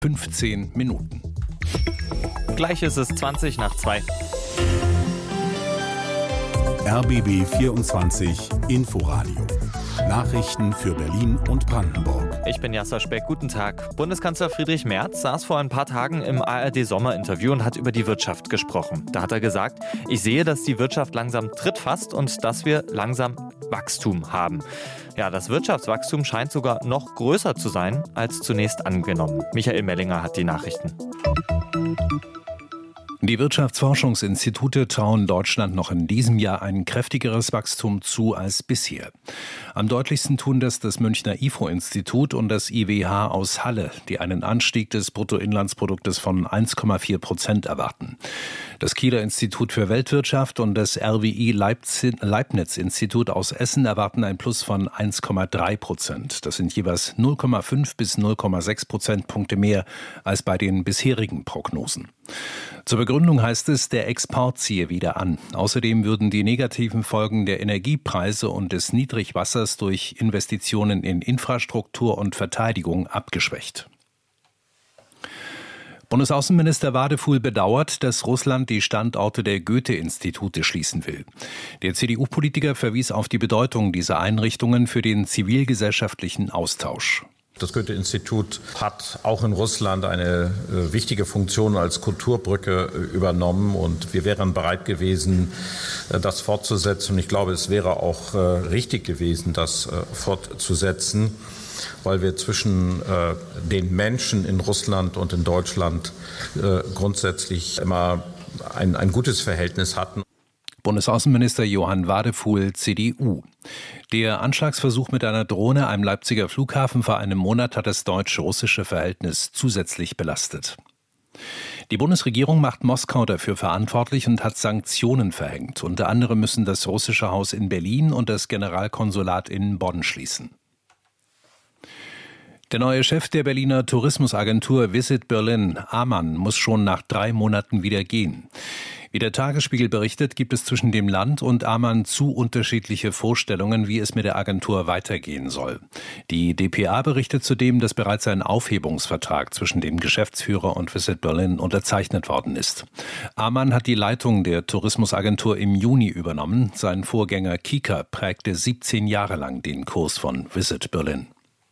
15 Minuten. Gleich ist es 20 nach 2. RBB 24 Inforadio. Nachrichten für Berlin und Brandenburg. Ich bin Jasser Speck, guten Tag. Bundeskanzler Friedrich Merz saß vor ein paar Tagen im ARD-Sommerinterview und hat über die Wirtschaft gesprochen. Da hat er gesagt, ich sehe, dass die Wirtschaft langsam Tritt fasst und dass wir langsam Wachstum haben. Ja, das Wirtschaftswachstum scheint sogar noch größer zu sein als zunächst angenommen. Michael Mellinger hat die Nachrichten. Die Wirtschaftsforschungsinstitute trauen Deutschland noch in diesem Jahr ein kräftigeres Wachstum zu als bisher. Am deutlichsten tun das Münchner IFO-Institut und das IWH aus Halle, die einen Anstieg des Bruttoinlandsproduktes von 1,4% erwarten. Das Kieler Institut für Weltwirtschaft und das RWI Leibniz-Institut aus Essen erwarten ein Plus von 1,3%. Das sind jeweils 0,5 bis 0,6 Prozentpunkte mehr als bei den bisherigen Prognosen. Zur Begründung heißt es, der Export ziehe wieder an. Außerdem würden die negativen Folgen der Energiepreise und des Niedrigwassers durch Investitionen in Infrastruktur und Verteidigung abgeschwächt. Bundesaußenminister Wadefuhl bedauert, dass Russland die Standorte der Goethe-Institute schließen will. Der CDU-Politiker verwies auf die Bedeutung dieser Einrichtungen für den zivilgesellschaftlichen Austausch. Das Goethe-Institut hat auch in Russland eine wichtige Funktion als Kulturbrücke übernommen und wir wären bereit gewesen, das fortzusetzen. Und ich glaube, es wäre auch richtig gewesen, das fortzusetzen, weil wir zwischen den Menschen in Russland und in Deutschland grundsätzlich immer ein gutes Verhältnis hatten. Bundesaußenminister Johann Wadefuhl, CDU. Der Anschlagsversuch mit einer Drohne am Leipziger Flughafen vor einem Monat hat das deutsch-russische Verhältnis zusätzlich belastet. Die Bundesregierung macht Moskau dafür verantwortlich und hat Sanktionen verhängt. Unter anderem müssen das russische Haus in Berlin und das Generalkonsulat in Bonn schließen. Der neue Chef der Berliner Tourismusagentur Visit Berlin, Amann, muss schon nach 3 Monaten wieder gehen. Wie der Tagesspiegel berichtet, gibt es zwischen dem Land und Amann zu unterschiedliche Vorstellungen, wie es mit der Agentur weitergehen soll. Die dpa berichtet zudem, dass bereits ein Aufhebungsvertrag zwischen dem Geschäftsführer und Visit Berlin unterzeichnet worden ist. Amann hat die Leitung der Tourismusagentur im Juni übernommen. Sein Vorgänger Kika prägte 17 Jahre lang den Kurs von Visit Berlin.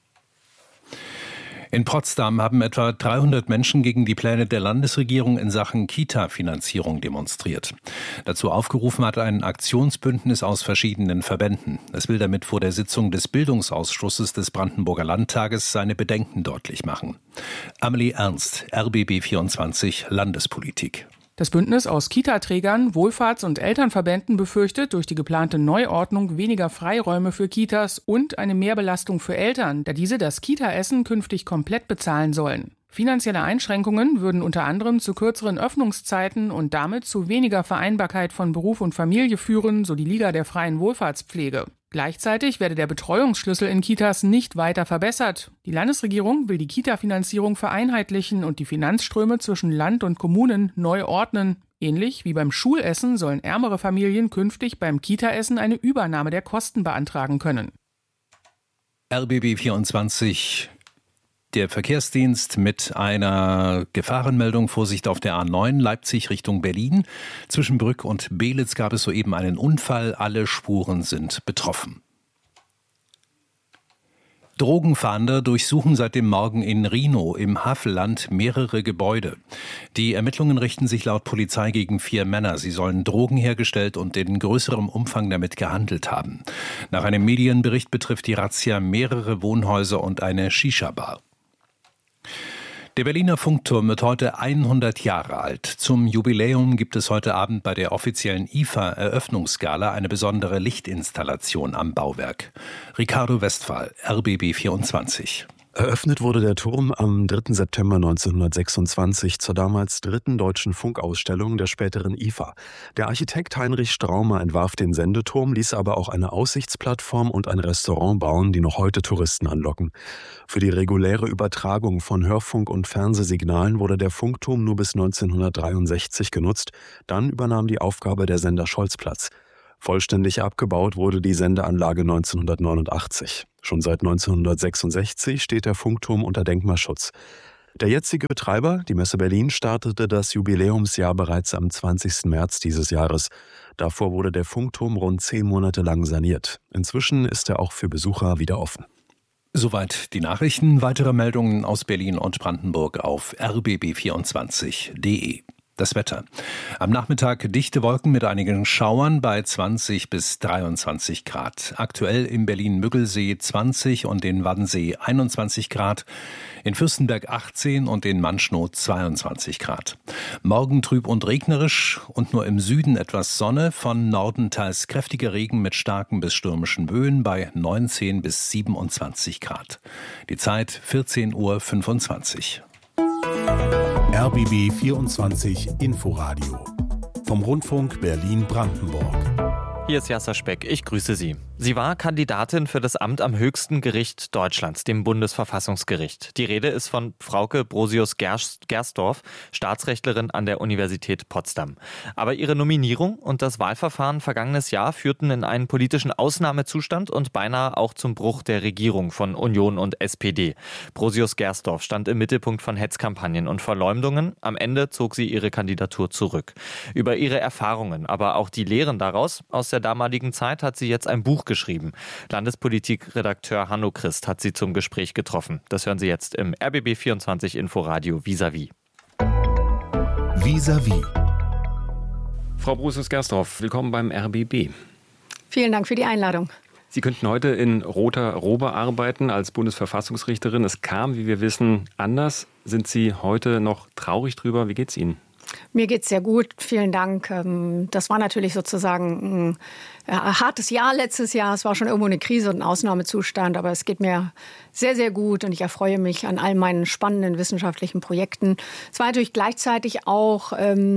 In Potsdam haben etwa 300 Menschen gegen die Pläne der Landesregierung in Sachen Kita-Finanzierung demonstriert. Dazu aufgerufen hat ein Aktionsbündnis aus verschiedenen Verbänden. Es will damit vor der Sitzung des Bildungsausschusses des Brandenburger Landtages seine Bedenken deutlich machen. Amelie Ernst, RBB 24 Landespolitik. Das Bündnis aus Kita-Trägern, Wohlfahrts- und Elternverbänden befürchtet durch die geplante Neuordnung weniger Freiräume für Kitas und eine Mehrbelastung für Eltern, da diese das Kita-Essen künftig komplett bezahlen sollen. Finanzielle Einschränkungen würden unter anderem zu kürzeren Öffnungszeiten und damit zu weniger Vereinbarkeit von Beruf und Familie führen, so die Liga der freien Wohlfahrtspflege. Gleichzeitig werde der Betreuungsschlüssel in Kitas nicht weiter verbessert. Die Landesregierung will die Kita-Finanzierung vereinheitlichen und die Finanzströme zwischen Land und Kommunen neu ordnen. Ähnlich wie beim Schulessen sollen ärmere Familien künftig beim Kita-Essen eine Übernahme der Kosten beantragen können. RBB 24. Der Verkehrsdienst mit einer Gefahrenmeldung, Vorsicht auf der A9 Leipzig Richtung Berlin. Zwischen Brück und Belitz gab es soeben einen Unfall. Alle Spuren sind betroffen. Drogenfahnder durchsuchen seit dem Morgen in Rhino im Havelland mehrere Gebäude. Die Ermittlungen richten sich laut Polizei gegen 4 Männer. Sie sollen Drogen hergestellt und in größerem Umfang damit gehandelt haben. Nach einem Medienbericht betrifft die Razzia mehrere Wohnhäuser und eine Shisha-Bar. Der Berliner Funkturm wird heute 100 Jahre alt. Zum Jubiläum gibt es heute Abend bei der offiziellen IFA-Eröffnungsgala eine besondere Lichtinstallation am Bauwerk. Ricardo Westphal, RBB 24. Eröffnet wurde der Turm am 3. September 1926 zur damals 3. Deutschen Funkausstellung der späteren IFA. Der Architekt Heinrich Straumer entwarf den Sendeturm, ließ aber auch eine Aussichtsplattform und ein Restaurant bauen, die noch heute Touristen anlocken. Für die reguläre Übertragung von Hörfunk- und Fernsehsignalen wurde der Funkturm nur bis 1963 genutzt. Dann übernahm die Aufgabe der Sender Scholzplatz. Vollständig abgebaut wurde die Sendeanlage 1989. Schon seit 1966 steht der Funkturm unter Denkmalschutz. Der jetzige Betreiber, die Messe Berlin, startete das Jubiläumsjahr bereits am 20. März dieses Jahres. Davor wurde der Funkturm rund 10 Monate lang saniert. Inzwischen ist er auch für Besucher wieder offen. Soweit die Nachrichten. Weitere Meldungen aus Berlin und Brandenburg auf rbb24.de. Das Wetter. Am Nachmittag dichte Wolken mit einigen Schauern bei 20 bis 23 Grad. Aktuell im Berlin-Müggelsee 20 und in Wannsee 21 Grad. In Fürstenberg 18 und in Manschnow 22 Grad. Morgen trüb und regnerisch und nur im Süden etwas Sonne. Von Norden teils kräftiger Regen mit starken bis stürmischen Böen bei 19 bis 27 Grad. Die Zeit 14:25 Uhr. RBB 24 Inforadio vom Rundfunk Berlin-Brandenburg. Hier ist Jasser Speck, ich grüße Sie. Sie war Kandidatin für das Amt am höchsten Gericht Deutschlands, dem Bundesverfassungsgericht. Die Rede ist von Frauke Brosius-Gersdorf, Staatsrechtlerin an der Universität Potsdam. Aber ihre Nominierung und das Wahlverfahren vergangenes Jahr führten in einen politischen Ausnahmezustand und beinahe auch zum Bruch der Regierung von Union und SPD. Brosius-Gersdorf stand im Mittelpunkt von Hetzkampagnen und Verleumdungen. Am Ende zog sie ihre Kandidatur zurück. Über ihre Erfahrungen, aber auch die Lehren daraus aus der damaligen Zeit hat sie jetzt ein Buch geschrieben. Landespolitik-Redakteur Hanno Christ hat sie zum Gespräch getroffen. Das hören Sie jetzt im RBB 24 Inforadio Vis-à-vis. Vis-à-vis. Frau Brosius-Gersdorf, willkommen beim RBB. Vielen Dank für die Einladung. Sie könnten heute in roter Robe arbeiten als Bundesverfassungsrichterin. Es kam, wie wir wissen, anders. Sind Sie heute noch traurig drüber? Wie geht's Ihnen? Mir geht's sehr gut, vielen Dank. Das war natürlich sozusagen ein hartes Jahr letztes Jahr. Es war schon irgendwo eine Krise und ein Ausnahmezustand, aber es geht mir sehr, sehr gut und ich erfreue mich an all meinen spannenden wissenschaftlichen Projekten. Es war natürlich gleichzeitig auch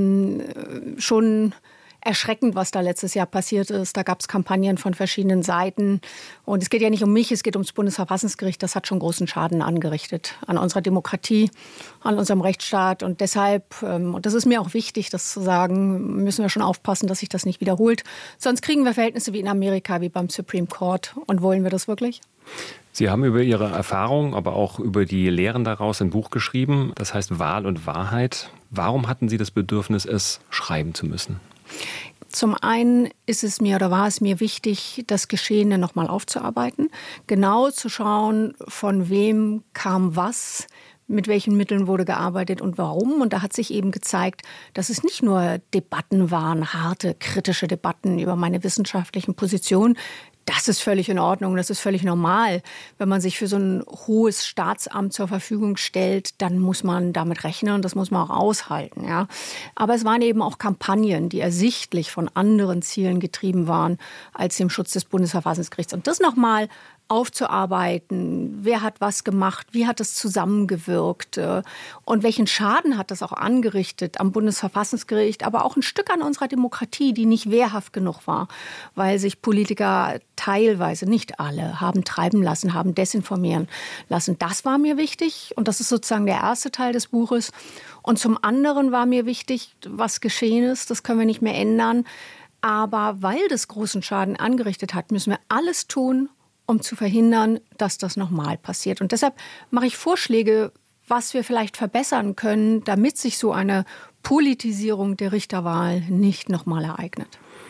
schon erschreckend, was da letztes Jahr passiert ist. Da gab es Kampagnen von verschiedenen Seiten. Und es geht ja nicht um mich, es geht ums Bundesverfassungsgericht. Das hat schon großen Schaden angerichtet an unserer Demokratie, an unserem Rechtsstaat. Und deshalb, und das ist mir auch wichtig, das zu sagen, müssen wir schon aufpassen, dass sich das nicht wiederholt. Sonst kriegen wir Verhältnisse wie in Amerika, wie beim Supreme Court. Und wollen wir das wirklich? Sie haben über Ihre Erfahrung, aber auch über die Lehren daraus ein Buch geschrieben. Das heißt Wahl und Wahrheit. Warum hatten Sie das Bedürfnis, es schreiben zu müssen? Zum einen ist es mir oder war es mir wichtig, das Geschehene nochmal aufzuarbeiten, genau zu schauen, von wem kam was, mit welchen Mitteln wurde gearbeitet und warum. Und da hat sich eben gezeigt, dass es nicht nur Debatten waren, harte, kritische Debatten über meine wissenschaftlichen Positionen. Das ist völlig in Ordnung, das ist völlig normal. Wenn man sich für so ein hohes Staatsamt zur Verfügung stellt, dann muss man damit rechnen und das muss man auch aushalten. Ja. Aber es waren eben auch Kampagnen, die ersichtlich von anderen Zielen getrieben waren als dem Schutz des Bundesverfassungsgerichts. Und das nochmal aufzuarbeiten, wer hat was gemacht, wie hat es zusammengewirkt und welchen Schaden hat das auch angerichtet am Bundesverfassungsgericht, aber auch ein Stück an unserer Demokratie, die nicht wehrhaft genug war, weil sich Politiker teilweise, nicht alle, haben treiben lassen, haben desinformieren lassen. Das war mir wichtig und das ist sozusagen der erste Teil des Buches. Und zum anderen war mir wichtig, was geschehen ist, das können wir nicht mehr ändern, aber weil das großen Schaden angerichtet hat, müssen wir alles tun, um zu verhindern, dass das nochmal passiert. Und deshalb mache ich Vorschläge, was wir vielleicht verbessern können, damit sich so eine Politisierung der Richterwahl nicht nochmal ereignet.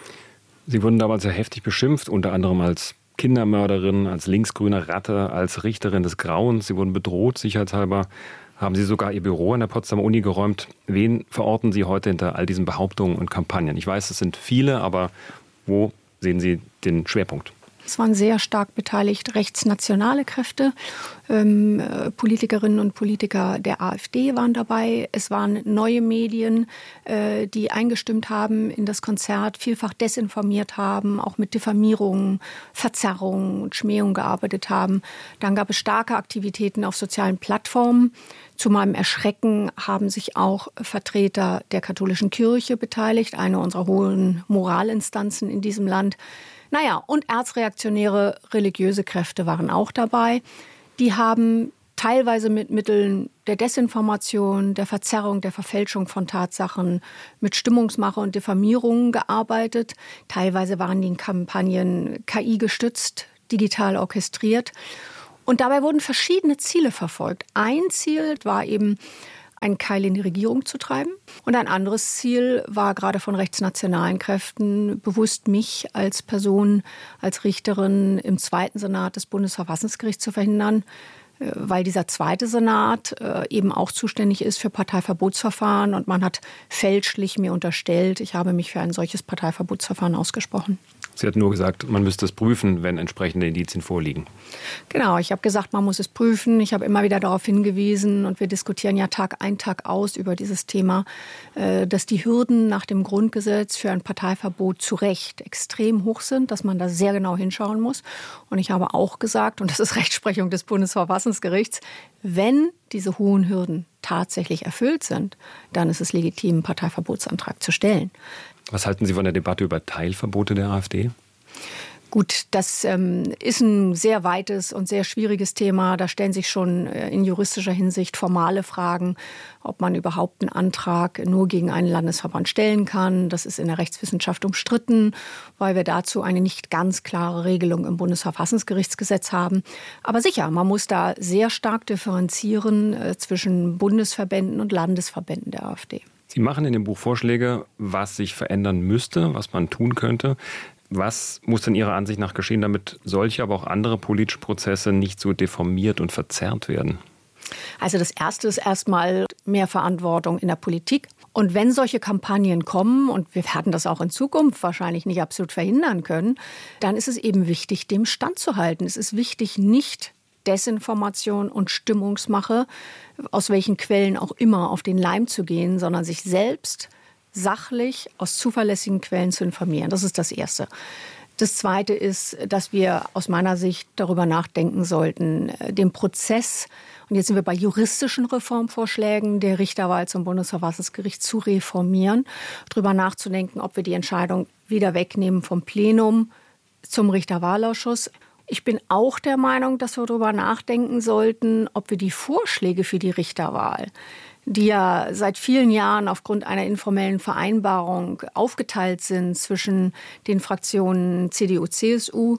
Sie wurden damals sehr heftig beschimpft, unter anderem als Kindermörderin, als linksgrüne Ratte, als Richterin des Grauens. Sie wurden bedroht, sicherheitshalber. Haben Sie sogar Ihr Büro an der Potsdamer Uni geräumt. Wen verorten Sie heute hinter all diesen Behauptungen und Kampagnen? Ich weiß, es sind viele, aber wo sehen Sie den Schwerpunkt? Es waren sehr stark beteiligt rechtsnationale Kräfte. Politikerinnen und Politiker der AfD waren dabei. Es waren neue Medien, die eingestimmt haben in das Konzert, vielfach desinformiert haben, auch mit Diffamierung, Verzerrung und Schmähung gearbeitet haben. Dann gab es starke Aktivitäten auf sozialen Plattformen. Zu meinem Erschrecken haben sich auch Vertreter der katholischen Kirche beteiligt, eine unserer hohen Moralinstanzen in diesem Land. Naja, und erzreaktionäre religiöse Kräfte waren auch dabei. Die haben teilweise mit Mitteln der Desinformation, der Verzerrung, der Verfälschung von Tatsachen, mit Stimmungsmache und Diffamierung gearbeitet. Teilweise waren die Kampagnen KI gestützt, digital orchestriert. Und dabei wurden verschiedene Ziele verfolgt. Ein Ziel war eben, einen Keil in die Regierung zu treiben. Und ein anderes Ziel war gerade von rechtsnationalen Kräften bewusst, mich als Person, als Richterin im zweiten Senat des Bundesverfassungsgerichts zu verhindern, weil dieser zweite Senat eben auch zuständig ist für Parteiverbotsverfahren. Und man hat fälschlich mir unterstellt, ich habe mich für ein solches Parteiverbotsverfahren ausgesprochen. Sie hat nur gesagt, man müsste es prüfen, wenn entsprechende Indizien vorliegen. Genau, ich habe gesagt, man muss es prüfen. Ich habe immer wieder darauf hingewiesen und wir diskutieren ja Tag ein, Tag aus über dieses Thema, dass die Hürden nach dem Grundgesetz für ein Parteiverbot zu Recht extrem hoch sind, dass man da sehr genau hinschauen muss. Und ich habe auch gesagt, und das ist Rechtsprechung des Bundesverfassungsgerichts, wenn diese hohen Hürden tatsächlich erfüllt sind, dann ist es legitim, einen Parteiverbotsantrag zu stellen. Was halten Sie von der Debatte über Teilverbote der AfD? Gut, das ist ein sehr weites und sehr schwieriges Thema. Da stellen sich schon in juristischer Hinsicht formale Fragen, ob man überhaupt einen Antrag nur gegen einen Landesverband stellen kann. Das ist in der Rechtswissenschaft umstritten, weil wir dazu eine nicht ganz klare Regelung im Bundesverfassungsgerichtsgesetz haben. Aber sicher, man muss da sehr stark differenzieren zwischen Bundesverbänden und Landesverbänden der AfD. Sie machen in dem Buch Vorschläge, was sich verändern müsste, was man tun könnte. Was muss denn Ihrer Ansicht nach geschehen, damit solche, aber auch andere politische Prozesse nicht so deformiert und verzerrt werden? Also das Erste ist erstmal mehr Verantwortung in der Politik. Und wenn solche Kampagnen kommen, und wir werden das auch in Zukunft wahrscheinlich nicht absolut verhindern können, dann ist es eben wichtig, dem standzuhalten. Es ist wichtig, nicht Desinformation und Stimmungsmache, aus welchen Quellen auch immer, auf den Leim zu gehen, sondern sich selbst sachlich aus zuverlässigen Quellen zu informieren. Das ist das Erste. Das Zweite ist, dass wir aus meiner Sicht darüber nachdenken sollten, den Prozess, und jetzt sind wir bei juristischen Reformvorschlägen, der Richterwahl zum Bundesverfassungsgericht zu reformieren, darüber nachzudenken, ob wir die Entscheidung wieder wegnehmen vom Plenum zum Richterwahlausschuss. Ich bin auch der Meinung, dass wir darüber nachdenken sollten, ob wir die Vorschläge für die Richterwahl, die ja seit vielen Jahren aufgrund einer informellen Vereinbarung aufgeteilt sind zwischen den Fraktionen CDU, CSU,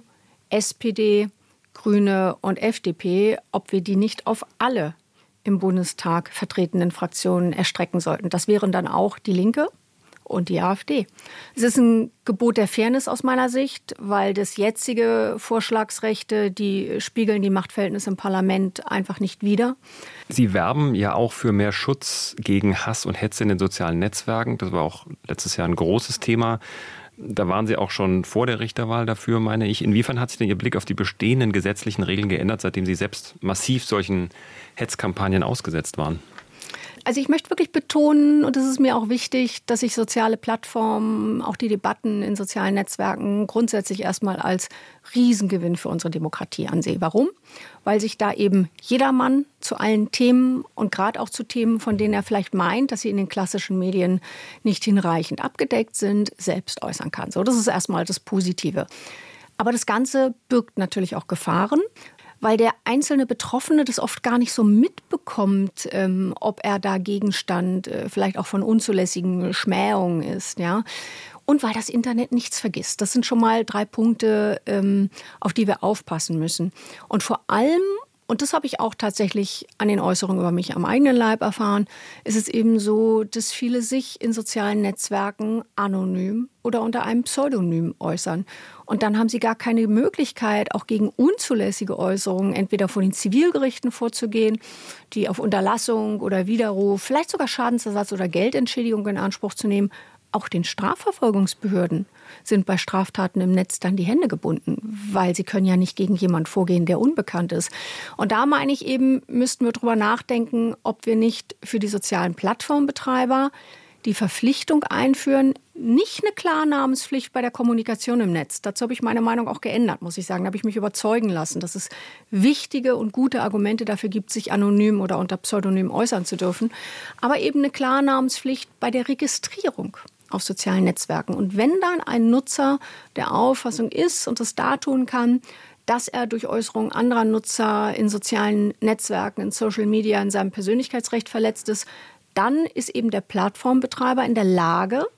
SPD, Grüne und FDP, ob wir die nicht auf alle im Bundestag vertretenen Fraktionen erstrecken sollten. Das wären dann auch die Linke und die AfD. Es ist ein Gebot der Fairness aus meiner Sicht, weil das jetzige Vorschlagsrechte, die spiegeln die Machtverhältnisse im Parlament einfach nicht wider. Sie werben ja auch für mehr Schutz gegen Hass und Hetze in den sozialen Netzwerken. Das war auch letztes Jahr ein großes Thema. Da waren Sie auch schon vor der Richterwahl dafür, meine ich. Inwiefern hat sich denn Ihr Blick auf die bestehenden gesetzlichen Regeln geändert, seitdem Sie selbst massiv solchen Hetzkampagnen ausgesetzt waren? Also ich möchte wirklich betonen, und es ist mir auch wichtig, dass ich soziale Plattformen, auch die Debatten in sozialen Netzwerken grundsätzlich erstmal als Riesengewinn für unsere Demokratie ansehe. Warum? Weil sich da eben jedermann zu allen Themen und gerade auch zu Themen, von denen er vielleicht meint, dass sie in den klassischen Medien nicht hinreichend abgedeckt sind, selbst äußern kann. So, das ist erstmal das Positive. Aber das Ganze birgt natürlich auch Gefahren, weil der einzelne Betroffene das oft gar nicht so mitbekommt, ob er da Gegenstand vielleicht auch von unzulässigen Schmähungen ist, ja. Und weil das Internet nichts vergisst. Das sind schon mal 3 Punkte, auf die wir aufpassen müssen. Und vor allem, und das habe ich auch tatsächlich an den Äußerungen über mich am eigenen Leib erfahren, ist es eben so, dass viele sich in sozialen Netzwerken anonym oder unter einem Pseudonym äußern. Und dann haben sie gar keine Möglichkeit, auch gegen unzulässige Äußerungen entweder vor den Zivilgerichten vorzugehen, die auf Unterlassung oder Widerruf, vielleicht sogar Schadensersatz oder Geldentschädigung in Anspruch zu nehmen. Auch den Strafverfolgungsbehörden sind bei Straftaten im Netz dann die Hände gebunden, weil sie können ja nicht gegen jemanden vorgehen, der unbekannt ist. Und da meine ich eben, müssten wir drüber nachdenken, ob wir nicht für die sozialen Plattformbetreiber die Verpflichtung einführen, nicht eine Klarnamenspflicht bei der Kommunikation im Netz. Dazu habe ich meine Meinung auch geändert, muss ich sagen. Da habe ich mich überzeugen lassen, dass es wichtige und gute Argumente dafür gibt, sich anonym oder unter Pseudonym äußern zu dürfen. Aber eben eine Klarnamenspflicht bei der Registrierung auf sozialen Netzwerken. Und wenn dann ein Nutzer der Auffassung ist und das dartun kann, dass er durch Äußerungen anderer Nutzer in sozialen Netzwerken, in Social Media, in seinem Persönlichkeitsrecht verletzt ist, dann ist eben der Plattformbetreiber in der Lage,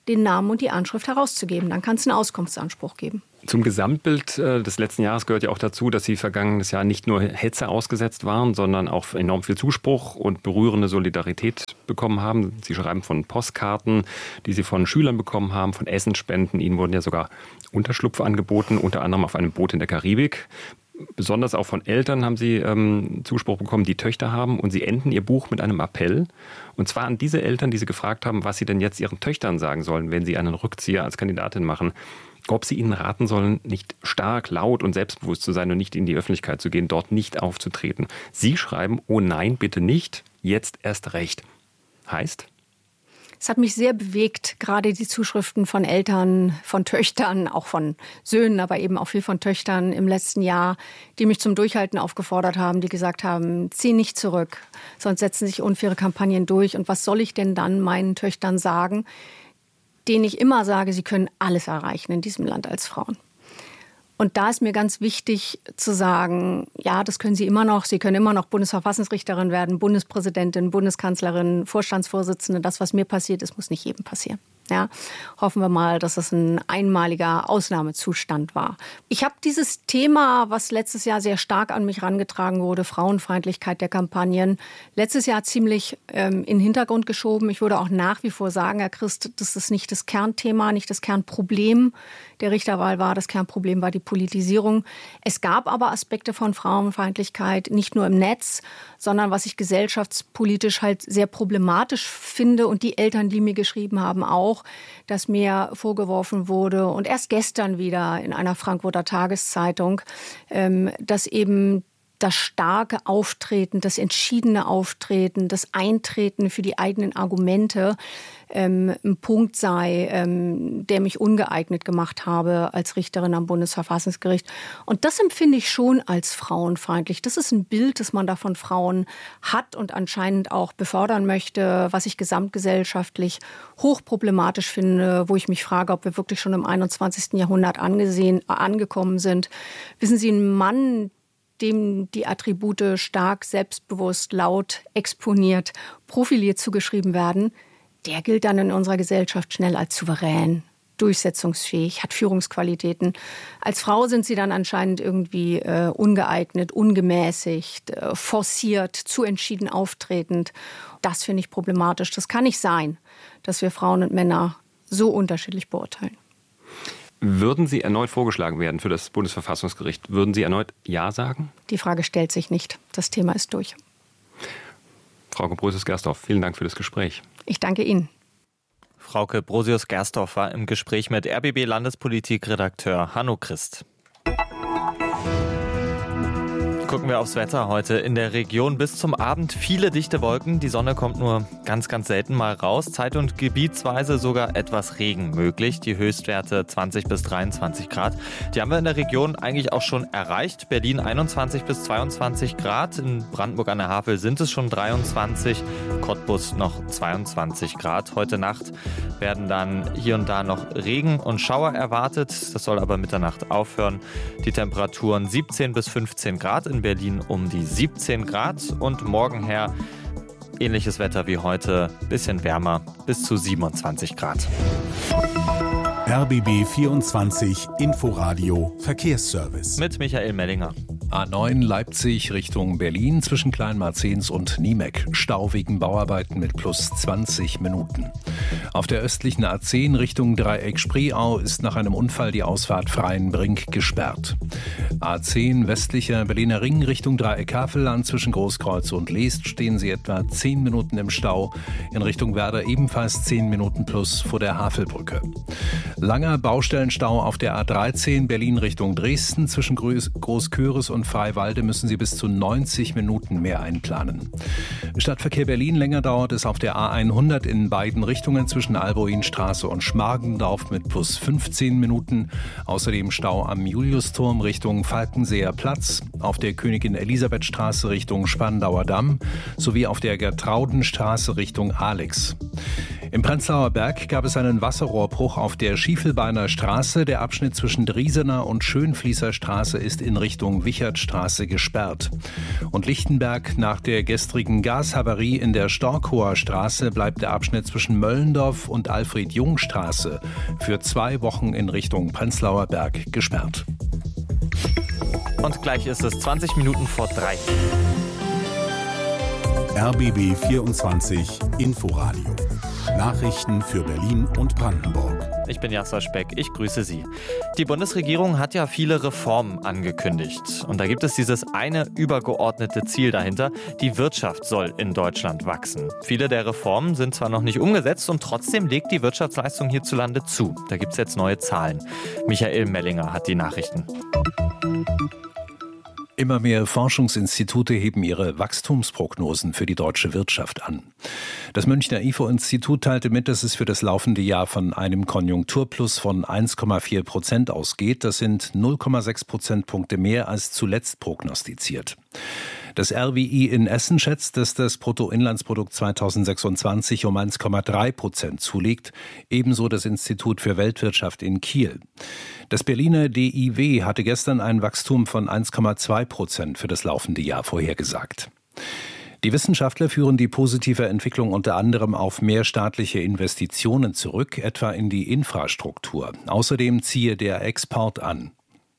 den Namen und die Anschrift herauszugeben. Dann kann es einen Auskunftsanspruch geben. Zum Gesamtbild des letzten Jahres gehört ja auch dazu, dass Sie vergangenes Jahr nicht nur Hetze ausgesetzt waren, sondern auch enorm viel Zuspruch und berührende Solidarität bekommen haben. Sie schreiben von Postkarten, die Sie von Schülern bekommen haben, von Essensspenden. Ihnen wurden ja sogar Unterschlupf angeboten, unter anderem auf einem Boot in der Karibik. Besonders auch von Eltern haben Sie Zuspruch bekommen, die Töchter haben. Und Sie enden Ihr Buch mit einem Appell. Und zwar an diese Eltern, die Sie gefragt haben, was sie denn jetzt ihren Töchtern sagen sollen, wenn sie einen Rückzieher als Kandidatin machen. Ob sie ihnen raten sollen, nicht stark, laut und selbstbewusst zu sein und nicht in die Öffentlichkeit zu gehen, dort nicht aufzutreten. Sie schreiben, oh nein, bitte nicht, jetzt erst recht. Heißt? Es hat mich sehr bewegt, gerade die Zuschriften von Eltern, von Töchtern, auch von Söhnen, aber eben auch viel von Töchtern im letzten Jahr, die mich zum Durchhalten aufgefordert haben, die gesagt haben, zieh nicht zurück, sonst setzen sich unfaire Kampagnen durch. Und was soll ich denn dann meinen Töchtern sagen, denen ich immer sage, sie können alles erreichen in diesem Land als Frauen. Und da ist mir ganz wichtig zu sagen, ja, das können Sie immer noch. Sie können immer noch Bundesverfassungsrichterin werden, Bundespräsidentin, Bundeskanzlerin, Vorstandsvorsitzende. Das, was mir passiert ist, muss nicht jedem passieren. Ja, hoffen wir mal, dass es ein einmaliger Ausnahmezustand war. Ich habe dieses Thema, was letztes Jahr sehr stark an mich herangetragen wurde, Frauenfeindlichkeit der Kampagnen, letztes Jahr ziemlich in den Hintergrund geschoben. Ich würde auch nach wie vor sagen, Herr Christ, das ist nicht das Kernthema, nicht das Kernproblem der Richterwahl war. Das Kernproblem war die Politisierung. Es gab aber Aspekte von Frauenfeindlichkeit, nicht nur im Netz, sondern was ich gesellschaftspolitisch halt sehr problematisch finde. Und die Eltern, die mir geschrieben haben, auch, dass mir vorgeworfen wurde und erst gestern wieder in einer Frankfurter Tageszeitung, dass eben das starke Auftreten, das entschiedene Auftreten, das Eintreten für die eigenen Argumente ein Punkt sei, der mich ungeeignet gemacht habe als Richterin am Bundesverfassungsgericht. Und das empfinde ich schon als frauenfeindlich. Das ist ein Bild, das man da von Frauen hat und anscheinend auch befördern möchte, was ich gesamtgesellschaftlich hochproblematisch finde, wo ich mich frage, ob wir wirklich schon im 21. Jahrhundert angekommen sind. Wissen Sie, ein Mann, dem die Attribute stark, selbstbewusst, laut, exponiert, profiliert zugeschrieben werden, der gilt dann in unserer Gesellschaft schnell als souverän, durchsetzungsfähig, hat Führungsqualitäten. Als Frau sind sie dann anscheinend irgendwie ungeeignet, ungemäßigt, forciert, zu entschieden auftretend. Das finde ich problematisch. Das kann nicht sein, dass wir Frauen und Männer so unterschiedlich beurteilen. Würden Sie erneut vorgeschlagen werden für das Bundesverfassungsgericht? Würden Sie erneut Ja sagen? Die Frage stellt sich nicht. Das Thema ist durch. Frauke Brosius-Gersdorf, vielen Dank für das Gespräch. Ich danke Ihnen. Frauke Brosius-Gersdorf war im Gespräch mit RBB-Landespolitik-Redakteur Hanno Christ. Gucken wir aufs Wetter heute in der Region. Bis zum Abend viele dichte Wolken. Die Sonne kommt nur ganz, ganz selten mal raus. Zeit- und gebietsweise sogar etwas Regen möglich. Die Höchstwerte 20 bis 23 Grad. Die haben wir in der Region eigentlich auch schon erreicht. Berlin 21 bis 22 Grad. In Brandenburg an der Havel sind es schon 23. Cottbus noch 22 Grad. Heute Nacht werden dann hier und da noch Regen und Schauer erwartet. Das soll aber Mitternacht aufhören. Die Temperaturen 17 bis 15 Grad. In Berlin um die 17 Grad und morgenher ähnliches Wetter wie heute, bisschen wärmer, bis zu 27 Grad. RBB 24 Inforadio Verkehrsservice. Mit Michael Mellinger. A9 Leipzig Richtung Berlin zwischen Kleinmarzens und Niemek. Stau wegen Bauarbeiten mit plus 20 Minuten. Auf der östlichen A10 Richtung Dreieck Spreeau ist nach einem Unfall die Ausfahrt Freienbrink gesperrt. A10 westlicher Berliner Ring Richtung Dreieck Havelland zwischen Großkreuz und Leest stehen Sie etwa 10 Minuten im Stau. In Richtung Werder ebenfalls 10 Minuten plus vor der Havelbrücke. Langer Baustellenstau auf der A13 Berlin Richtung Dresden zwischen Großköris und Freiwalde müssen Sie bis zu 90 Minuten mehr einplanen. Stadtverkehr Berlin länger dauert es auf der A100 in beiden Richtungen zwischen Alboinstraße und Schmargendorf mit plus 15 Minuten. Außerdem Stau am Juliusturm Richtung Falkenseer Platz, auf der Königin Elisabeth Straße Richtung Spandauer Damm sowie auf der Gertraudenstraße Richtung Alex. Im Prenzlauer Berg gab es einen Wasserrohrbruch auf der Schiefelbeiner Straße. Der Abschnitt zwischen Driesener und Schönfließer Straße ist in Richtung Wichertstraße gesperrt. Und Lichtenberg: nach der gestrigen Gashavarie in der Storkower Straße bleibt der Abschnitt zwischen Möllendorf und Alfred-Jung-Straße für 2 Wochen in Richtung Prenzlauer Berg gesperrt. Und gleich ist es 20 Minuten vor 3. RBB 24 Inforadio. Nachrichten für Berlin und Brandenburg. Ich bin Jasper Speck, ich grüße Sie. Die Bundesregierung hat ja viele Reformen angekündigt. Und da gibt es dieses eine übergeordnete Ziel dahinter: die Wirtschaft soll in Deutschland wachsen. Viele der Reformen sind zwar noch nicht umgesetzt und trotzdem legt die Wirtschaftsleistung hierzulande zu. Da gibt es jetzt neue Zahlen. Michael Mellinger hat die Nachrichten. Immer mehr Forschungsinstitute heben ihre Wachstumsprognosen für die deutsche Wirtschaft an. Das Münchner IFO-Institut teilte mit, dass es für das laufende Jahr von einem Konjunkturplus von 1,4% ausgeht. Das sind 0,6 Prozentpunkte mehr als zuletzt prognostiziert. Das RWI in Essen schätzt, dass das Bruttoinlandsprodukt 2026 um 1,3% zulegt, ebenso das Institut für Weltwirtschaft in Kiel. Das Berliner DIW hatte gestern ein Wachstum von 1,2% für das laufende Jahr vorhergesagt. Die Wissenschaftler führen die positive Entwicklung unter anderem auf mehr staatliche Investitionen zurück, etwa in die Infrastruktur. Außerdem ziehe der Export an.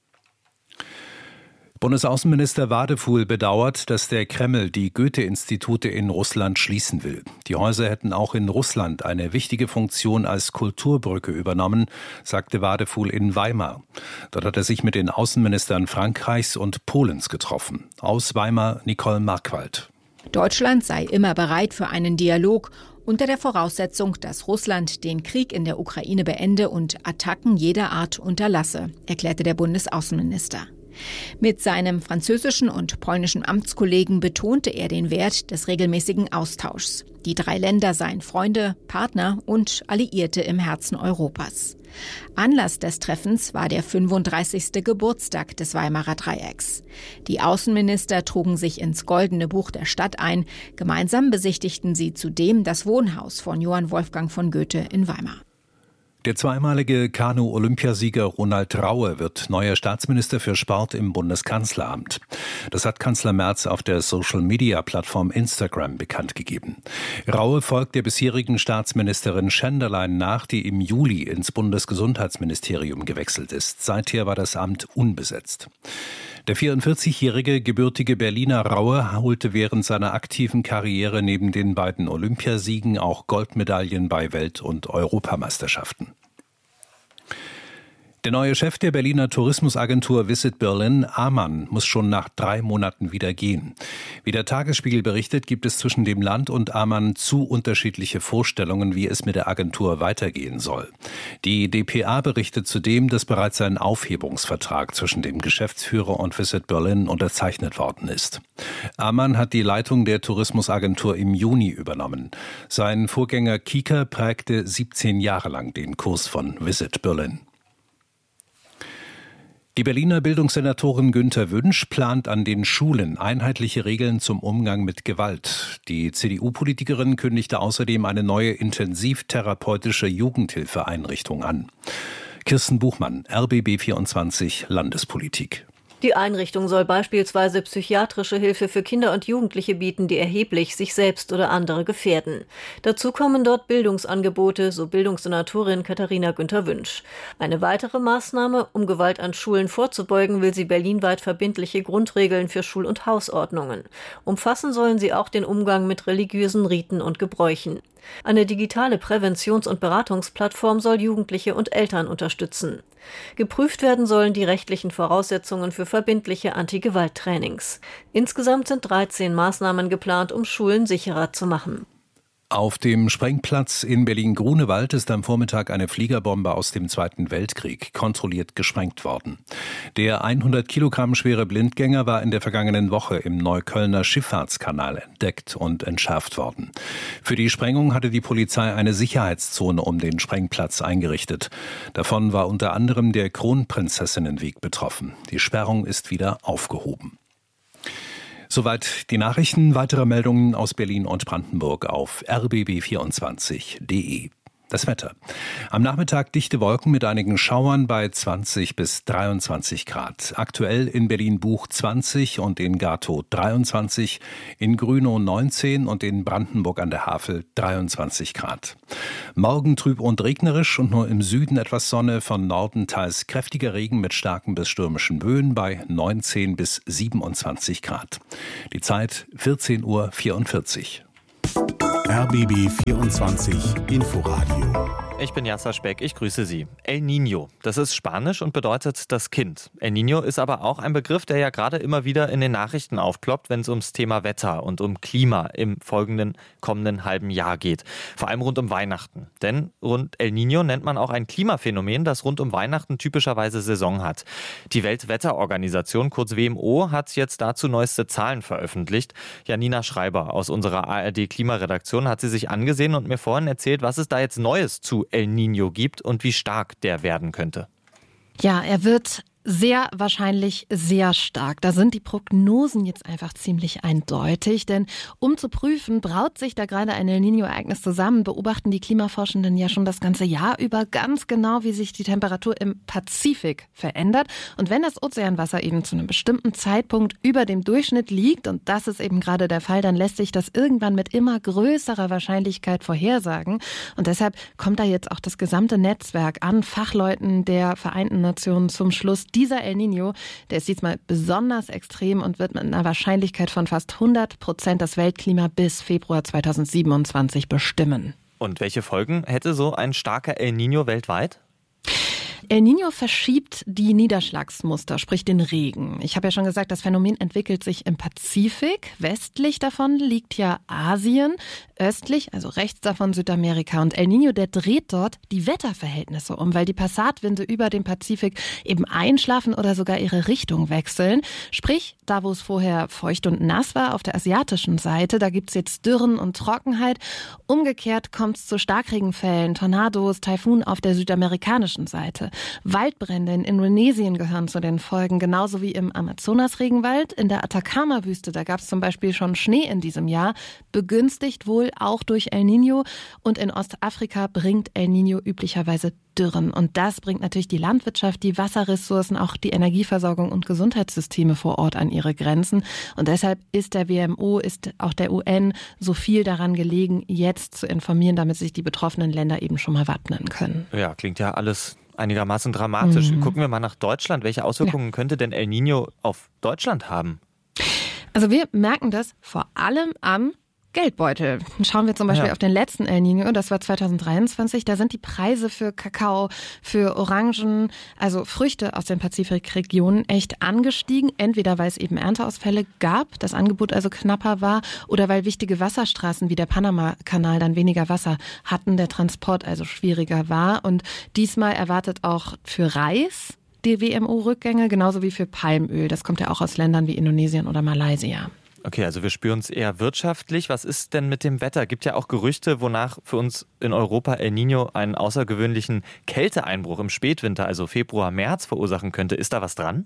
Bundesaußenminister Wadefuhl bedauert, dass der Kreml die Goethe-Institute in Russland schließen will. Die Häuser hätten auch in Russland eine wichtige Funktion als Kulturbrücke übernommen, sagte Wadefuhl in Weimar. Dort hat er sich mit den Außenministern Frankreichs und Polens getroffen. Aus Weimar Nicole Markwald. Deutschland sei immer bereit für einen Dialog, unter der Voraussetzung, dass Russland den Krieg in der Ukraine beende und Attacken jeder Art unterlasse, erklärte der Bundesaußenminister. Mit seinem französischen und polnischen Amtskollegen betonte er den Wert des regelmäßigen Austauschs. Die 3 Länder seien Freunde, Partner und Alliierte im Herzen Europas. Anlass des Treffens war der 35. Geburtstag des Weimarer Dreiecks. Die Außenminister trugen sich ins Goldene Buch der Stadt ein. Gemeinsam besichtigten sie zudem das Wohnhaus von Johann Wolfgang von Goethe in Weimar. Der zweimalige Kanu-Olympiasieger Ronald Raue wird neuer Staatsminister für Sport im Bundeskanzleramt. Das hat Kanzler Merz auf der Social-Media-Plattform Instagram bekannt gegeben. Raue folgt der bisherigen Staatsministerin Schenderlein nach, die im Juli ins Bundesgesundheitsministerium gewechselt ist. Seither war das Amt unbesetzt. Der 44-jährige gebürtige Berliner Raue holte während seiner aktiven Karriere neben den beiden Olympiasiegen auch Goldmedaillen bei Welt- und Europameisterschaften. Der neue Chef der Berliner Tourismusagentur Visit Berlin, Amann, muss schon nach 3 Monaten wieder gehen. Wie der Tagesspiegel berichtet, gibt es zwischen dem Land und Amann zu unterschiedliche Vorstellungen, wie es mit der Agentur weitergehen soll. Die dpa berichtet zudem, dass bereits ein Aufhebungsvertrag zwischen dem Geschäftsführer und Visit Berlin unterzeichnet worden ist. Amann hat die Leitung der Tourismusagentur im Juni übernommen. Sein Vorgänger Kieker prägte 17 Jahre lang den Kurs von Visit Berlin. Die Berliner Bildungssenatorin Günther Wünsch plant an den Schulen einheitliche Regeln zum Umgang mit Gewalt. Die CDU-Politikerin kündigte außerdem eine neue intensivtherapeutische Jugendhilfeeinrichtung an. Kirsten Buchmann, RBB 24 Landespolitik. Die Einrichtung soll beispielsweise psychiatrische Hilfe für Kinder und Jugendliche bieten, die erheblich sich selbst oder andere gefährden. Dazu kommen dort Bildungsangebote, so Bildungssenatorin Katharina Günther-Wünsch. Eine weitere Maßnahme, um Gewalt an Schulen vorzubeugen, will sie berlinweit verbindliche Grundregeln für Schul- und Hausordnungen. Umfassen sollen sie auch den Umgang mit religiösen Riten und Gebräuchen. Eine digitale Präventions- und Beratungsplattform soll Jugendliche und Eltern unterstützen. Geprüft werden sollen die rechtlichen Voraussetzungen für verbindliche Anti-Gewalt-Trainings. Insgesamt sind 13 Maßnahmen geplant, um Schulen sicherer zu machen. Auf dem Sprengplatz in Berlin-Grunewald ist am Vormittag eine Fliegerbombe aus dem Zweiten Weltkrieg kontrolliert gesprengt worden. Der 100 Kilogramm schwere Blindgänger war in der vergangenen Woche im Neuköllner Schifffahrtskanal entdeckt und entschärft worden. Für die Sprengung hatte die Polizei eine Sicherheitszone um den Sprengplatz eingerichtet. Davon war unter anderem der Kronprinzessinnenweg betroffen. Die Sperrung ist wieder aufgehoben. Soweit die Nachrichten. Weitere Meldungen aus Berlin und Brandenburg auf rbb24.de. Das Wetter. Am Nachmittag dichte Wolken mit einigen Schauern bei 20 bis 23 Grad. Aktuell in Berlin-Buch 20 und in Gatow 23, in Grünow 19 und in Brandenburg an der Havel 23 Grad. Morgen trüb und regnerisch und nur im Süden etwas Sonne, von Norden teils kräftiger Regen mit starken bis stürmischen Böen bei 19 bis 27 Grad. Die Zeit 14:44 Uhr. RBB 24 Inforadio. Ich bin Jasser Speck, ich grüße Sie. El Niño, das ist Spanisch und bedeutet das Kind. El Niño ist aber auch ein Begriff, der ja gerade immer wieder in den Nachrichten aufploppt, wenn es ums Thema Wetter und um Klima im kommenden halben Jahr geht. Vor allem rund um Weihnachten. Denn rund El Niño nennt man auch ein Klimaphänomen, das rund um Weihnachten typischerweise Saison hat. Die Weltwetterorganisation, kurz WMO, hat jetzt dazu neueste Zahlen veröffentlicht. Janina Schreiber aus unserer ARD-Klimaredaktion hat sie sich angesehen und mir vorhin erzählt, was es da jetzt Neues zu El Niño gibt und wie stark der werden könnte. Ja, er wird sehr wahrscheinlich sehr stark. Da sind die Prognosen jetzt einfach ziemlich eindeutig, denn um zu prüfen, braut sich da gerade ein El Niño-Ereignis zusammen, beobachten die Klimaforschenden ja schon das ganze Jahr über ganz genau, wie sich die Temperatur im Pazifik verändert. Und wenn das Ozeanwasser eben zu einem bestimmten Zeitpunkt über dem Durchschnitt liegt, und das ist eben gerade der Fall, dann lässt sich das irgendwann mit immer größerer Wahrscheinlichkeit vorhersagen. Und deshalb kommt da jetzt auch das gesamte Netzwerk an Fachleuten der Vereinten Nationen zum Schluss, dieser El Niño, der ist diesmal besonders extrem und wird mit einer Wahrscheinlichkeit von fast 100% das Weltklima bis Februar 2027 bestimmen. Und welche Folgen hätte so ein starker El Niño weltweit? El Niño verschiebt die Niederschlagsmuster, sprich den Regen. Ich habe ja schon gesagt, das Phänomen entwickelt sich im Pazifik. Westlich davon liegt ja Asien, östlich, also rechts davon Südamerika. Und El Niño, der dreht dort die Wetterverhältnisse um, weil die Passatwinde über dem Pazifik eben einschlafen oder sogar ihre Richtung wechseln. Sprich, da wo es vorher feucht und nass war, auf der asiatischen Seite, da gibt's jetzt Dürren und Trockenheit. Umgekehrt kommt es zu Starkregenfällen, Tornados, Taifun auf der südamerikanischen Seite. Waldbrände in Indonesien gehören zu den Folgen, genauso wie im Amazonas-Regenwald. In der Atacama-Wüste, da gab es zum Beispiel schon Schnee in diesem Jahr, begünstigt wohl auch durch El Niño. Und in Ostafrika bringt El Niño üblicherweise Dürren. Und das bringt natürlich die Landwirtschaft, die Wasserressourcen, auch die Energieversorgung und Gesundheitssysteme vor Ort an ihre Grenzen. Und deshalb ist der WMO, ist auch der UN so viel daran gelegen, jetzt zu informieren, damit sich die betroffenen Länder eben schon mal wappnen können. Ja, klingt ja alles einigermaßen dramatisch. Gucken wir mal nach Deutschland. Welche Auswirkungen könnte denn El Niño auf Deutschland haben? Also wir merken das vor allem am Geldbeutel. Schauen wir zum Beispiel auf den letzten El Niño, das war 2023, da sind die Preise für Kakao, für Orangen, also Früchte aus den Pazifikregionen echt angestiegen. Entweder weil es eben Ernteausfälle gab, das Angebot also knapper war, oder weil wichtige Wasserstraßen wie der Panama-Kanal dann weniger Wasser hatten, der Transport also schwieriger war. Und diesmal erwartet auch für Reis die WMO-Rückgänge, genauso wie für Palmöl. Das kommt ja auch aus Ländern wie Indonesien oder Malaysia. Okay, also wir spüren es eher wirtschaftlich. Was ist denn mit dem Wetter? Gibt ja auch Gerüchte, wonach für uns in Europa El Niño einen außergewöhnlichen Kälteeinbruch im Spätwinter, also Februar, März, verursachen könnte. Ist da was dran?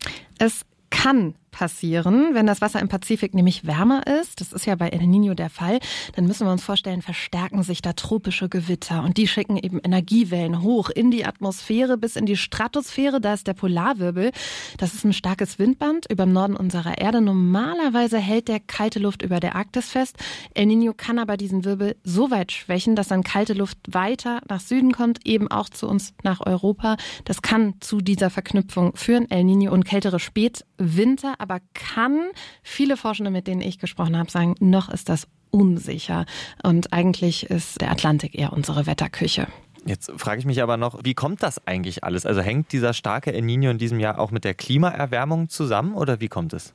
Es kann passieren, wenn das Wasser im Pazifik nämlich wärmer ist. Das ist ja bei El Niño der Fall. Dann müssen wir uns vorstellen, verstärken sich da tropische Gewitter und die schicken eben Energiewellen hoch in die Atmosphäre bis in die Stratosphäre. Da ist der Polarwirbel. Das ist ein starkes Windband über dem Norden unserer Erde. Normalerweise hält der kalte Luft über der Arktis fest. El Niño kann aber diesen Wirbel so weit schwächen, dass dann kalte Luft weiter nach Süden kommt, eben auch zu uns nach Europa. Das kann zu dieser Verknüpfung führen, El Niño und kältere Spätwinter. Aber kann, viele Forschende, mit denen ich gesprochen habe, sagen, noch ist das unsicher. Und eigentlich ist der Atlantik eher unsere Wetterküche. Jetzt frage ich mich aber noch, wie kommt das eigentlich alles? Also hängt dieser starke El Niño in diesem Jahr auch mit der Klimaerwärmung zusammen oder wie kommt es?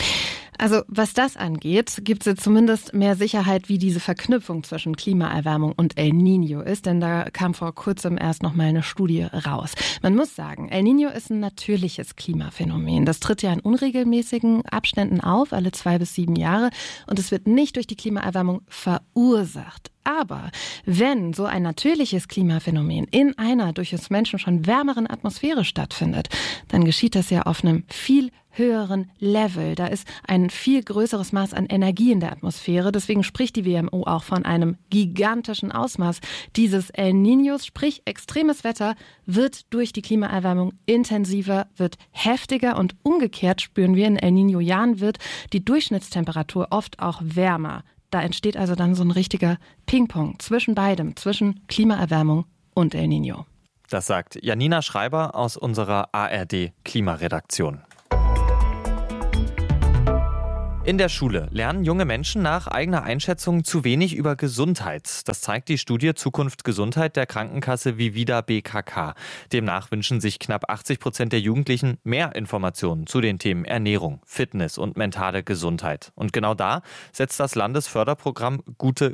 Also was das angeht, gibt es jetzt zumindest mehr Sicherheit, wie diese Verknüpfung zwischen Klimaerwärmung und El Niño ist, denn da kam vor kurzem erst noch mal eine Studie raus. Man muss sagen, El Niño ist ein natürliches Klimaphänomen. Das tritt ja in unregelmäßigen Abständen auf, alle 2 bis 7 Jahre, und es wird nicht durch die Klimaerwärmung verursacht. Aber wenn so ein natürliches Klimaphänomen in einer durch uns Menschen schon wärmeren Atmosphäre stattfindet, dann geschieht das ja auf einem viel höheren Level. Da ist ein viel größeres Maß an Energie in der Atmosphäre. Deswegen spricht die WMO auch von einem gigantischen Ausmaß dieses El Niños, sprich extremes Wetter, wird durch die Klimaerwärmung intensiver, wird heftiger und umgekehrt spüren wir in El Niño-Jahren wird die Durchschnittstemperatur oft auch wärmer. Da entsteht also dann so ein richtiger Ping-Pong zwischen beidem, zwischen Klimaerwärmung und El Niño. Das sagt Janina Schreiber aus unserer ARD-Klimaredaktion. In der Schule lernen junge Menschen nach eigener Einschätzung zu wenig über Gesundheit. Das zeigt die Studie Zukunft Gesundheit der Krankenkasse Vivida BKK. Demnach wünschen sich knapp 80% der Jugendlichen mehr Informationen zu den Themen Ernährung, Fitness und mentale Gesundheit. Und genau da setzt das Landesförderprogramm Gute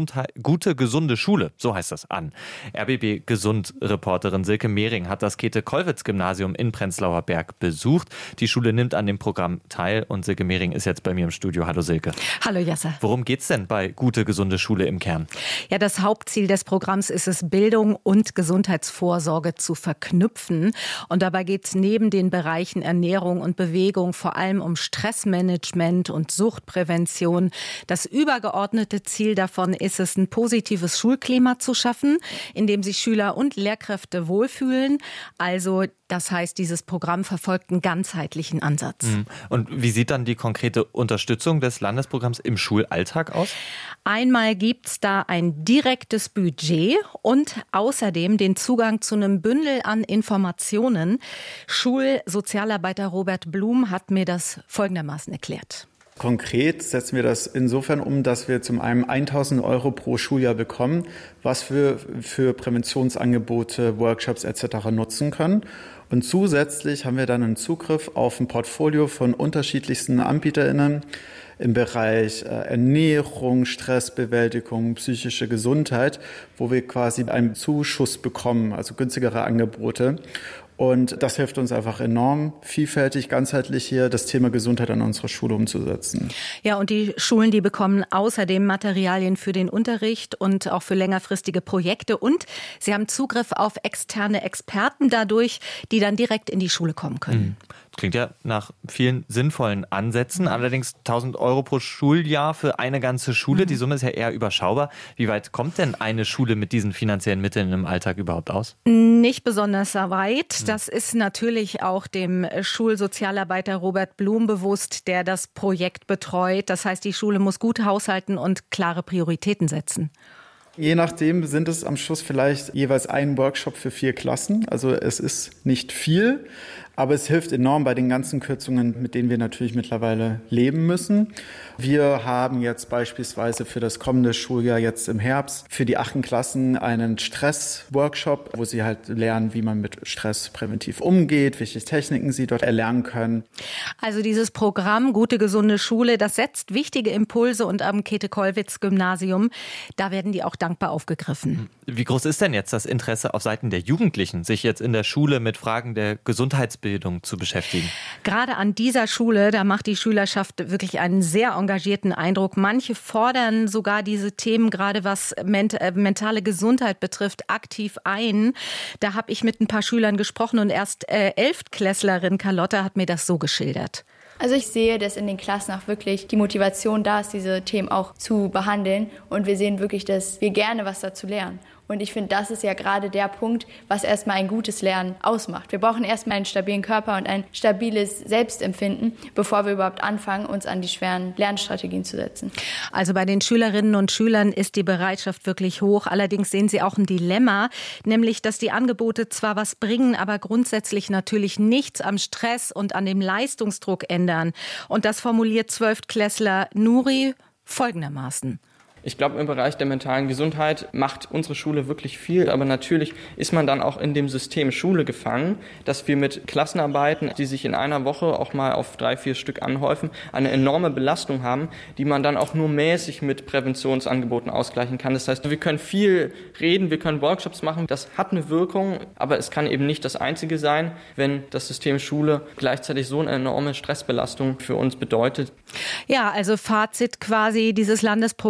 gesunde Schule, so heißt das, an. RBB Gesund-Reporterin Silke Mehring hat das Käthe-Kollwitz-Gymnasium in Prenzlauer Berg besucht. Die Schule nimmt an dem Programm teil und Silke Mehring ist jetzt bei mir im Studio. Hallo Silke. Hallo Jesse. Worum geht's denn bei Gute gesunde Schule im Kern? Ja, das Hauptziel des Programms ist es, Bildung und Gesundheitsvorsorge zu verknüpfen. Und dabei geht es neben den Bereichen Ernährung und Bewegung vor allem um Stressmanagement und Suchtprävention. Das übergeordnete Ziel davon ist es, ein positives Schulklima zu schaffen, in dem sich Schüler und Lehrkräfte wohlfühlen. Also das heißt, dieses Programm verfolgt einen ganzheitlichen Ansatz. Und wie sieht dann die konkrete Unterstützung des Landesprogramms im Schulalltag aus? Einmal gibt es da ein direktes Budget und außerdem den Zugang zu einem Bündel an Informationen. Schulsozialarbeiter Robert Blum hat mir das folgendermaßen erklärt. Konkret setzen wir das insofern um, dass wir zum einen 1.000 € pro Schuljahr bekommen, was wir für Präventionsangebote, Workshops etc. nutzen können. Und zusätzlich haben wir dann einen Zugriff auf ein Portfolio von unterschiedlichsten AnbieterInnen im Bereich Ernährung, Stressbewältigung, psychische Gesundheit, wo wir quasi einen Zuschuss bekommen, also günstigere Angebote. Und das hilft uns einfach enorm, vielfältig, ganzheitlich hier das Thema Gesundheit an unserer Schule umzusetzen. Ja, und die Schulen, die bekommen außerdem Materialien für den Unterricht und auch für längerfristige Projekte. Und sie haben Zugriff auf externe Experten dadurch, die dann direkt in die Schule kommen können. Das klingt ja nach vielen sinnvollen Ansätzen. Allerdings 1.000 € pro Schuljahr für eine ganze Schule. Die Summe ist ja eher überschaubar. Wie weit kommt denn eine Schule mit diesen finanziellen Mitteln im Alltag überhaupt aus? Nicht besonders weit. Das ist natürlich auch dem Schulsozialarbeiter Robert Blum bewusst, der das Projekt betreut. Das heißt, die Schule muss gut haushalten und klare Prioritäten setzen. Je nachdem sind es am Schluss vielleicht jeweils ein Workshop für 4 Klassen. Also es ist nicht viel, aber es hilft enorm bei den ganzen Kürzungen, mit denen wir natürlich mittlerweile leben müssen. Wir haben jetzt beispielsweise für das kommende Schuljahr jetzt im Herbst für die 8. Klassen einen Stress-Workshop, wo sie halt lernen, wie man mit Stress präventiv umgeht, welche Techniken sie dort erlernen können. Also dieses Programm Gute gesunde Schule, das setzt wichtige Impulse und am Käthe-Kollwitz-Gymnasium, da werden die auch dankbar aufgegriffen. Wie groß ist denn jetzt das Interesse auf Seiten der Jugendlichen, sich jetzt in der Schule mit Fragen der Gesundheitsbildung zu beschäftigen? Gerade an dieser Schule, da macht die Schülerschaft wirklich einen sehr engagierten Eindruck. Manche fordern sogar diese Themen, gerade was mentale Gesundheit betrifft, aktiv ein. Da habe ich mit ein paar Schülern gesprochen und erst 11-Klässlerin Carlotta hat mir das so geschildert. Also ich sehe, dass in den Klassen auch wirklich die Motivation da ist, diese Themen auch zu behandeln. Und wir sehen wirklich, dass wir gerne was dazu lernen. Und ich finde, das ist ja gerade der Punkt, was erstmal ein gutes Lernen ausmacht. Wir brauchen erstmal einen stabilen Körper und ein stabiles Selbstempfinden, bevor wir überhaupt anfangen, uns an die schweren Lernstrategien zu setzen. Also bei den Schülerinnen und Schülern ist die Bereitschaft wirklich hoch. Allerdings sehen sie auch ein Dilemma, nämlich, dass die Angebote zwar was bringen, aber grundsätzlich natürlich nichts am Stress und an dem Leistungsdruck ändern. Und das formuliert 12-Klässler Nuri folgendermaßen. Ich glaube, im Bereich der mentalen Gesundheit macht unsere Schule wirklich viel, aber natürlich ist man dann auch in dem System Schule gefangen, dass wir mit Klassenarbeiten, die sich in einer Woche auch mal auf 3-4 Stück anhäufen, eine enorme Belastung haben, die man dann auch nur mäßig mit Präventionsangeboten ausgleichen kann. Das heißt, wir können viel reden, wir können Workshops machen, das hat eine Wirkung, aber es kann eben nicht das Einzige sein, wenn das System Schule gleichzeitig so eine enorme Stressbelastung für uns bedeutet. Ja, also Fazit quasi, dieses Landesprogramm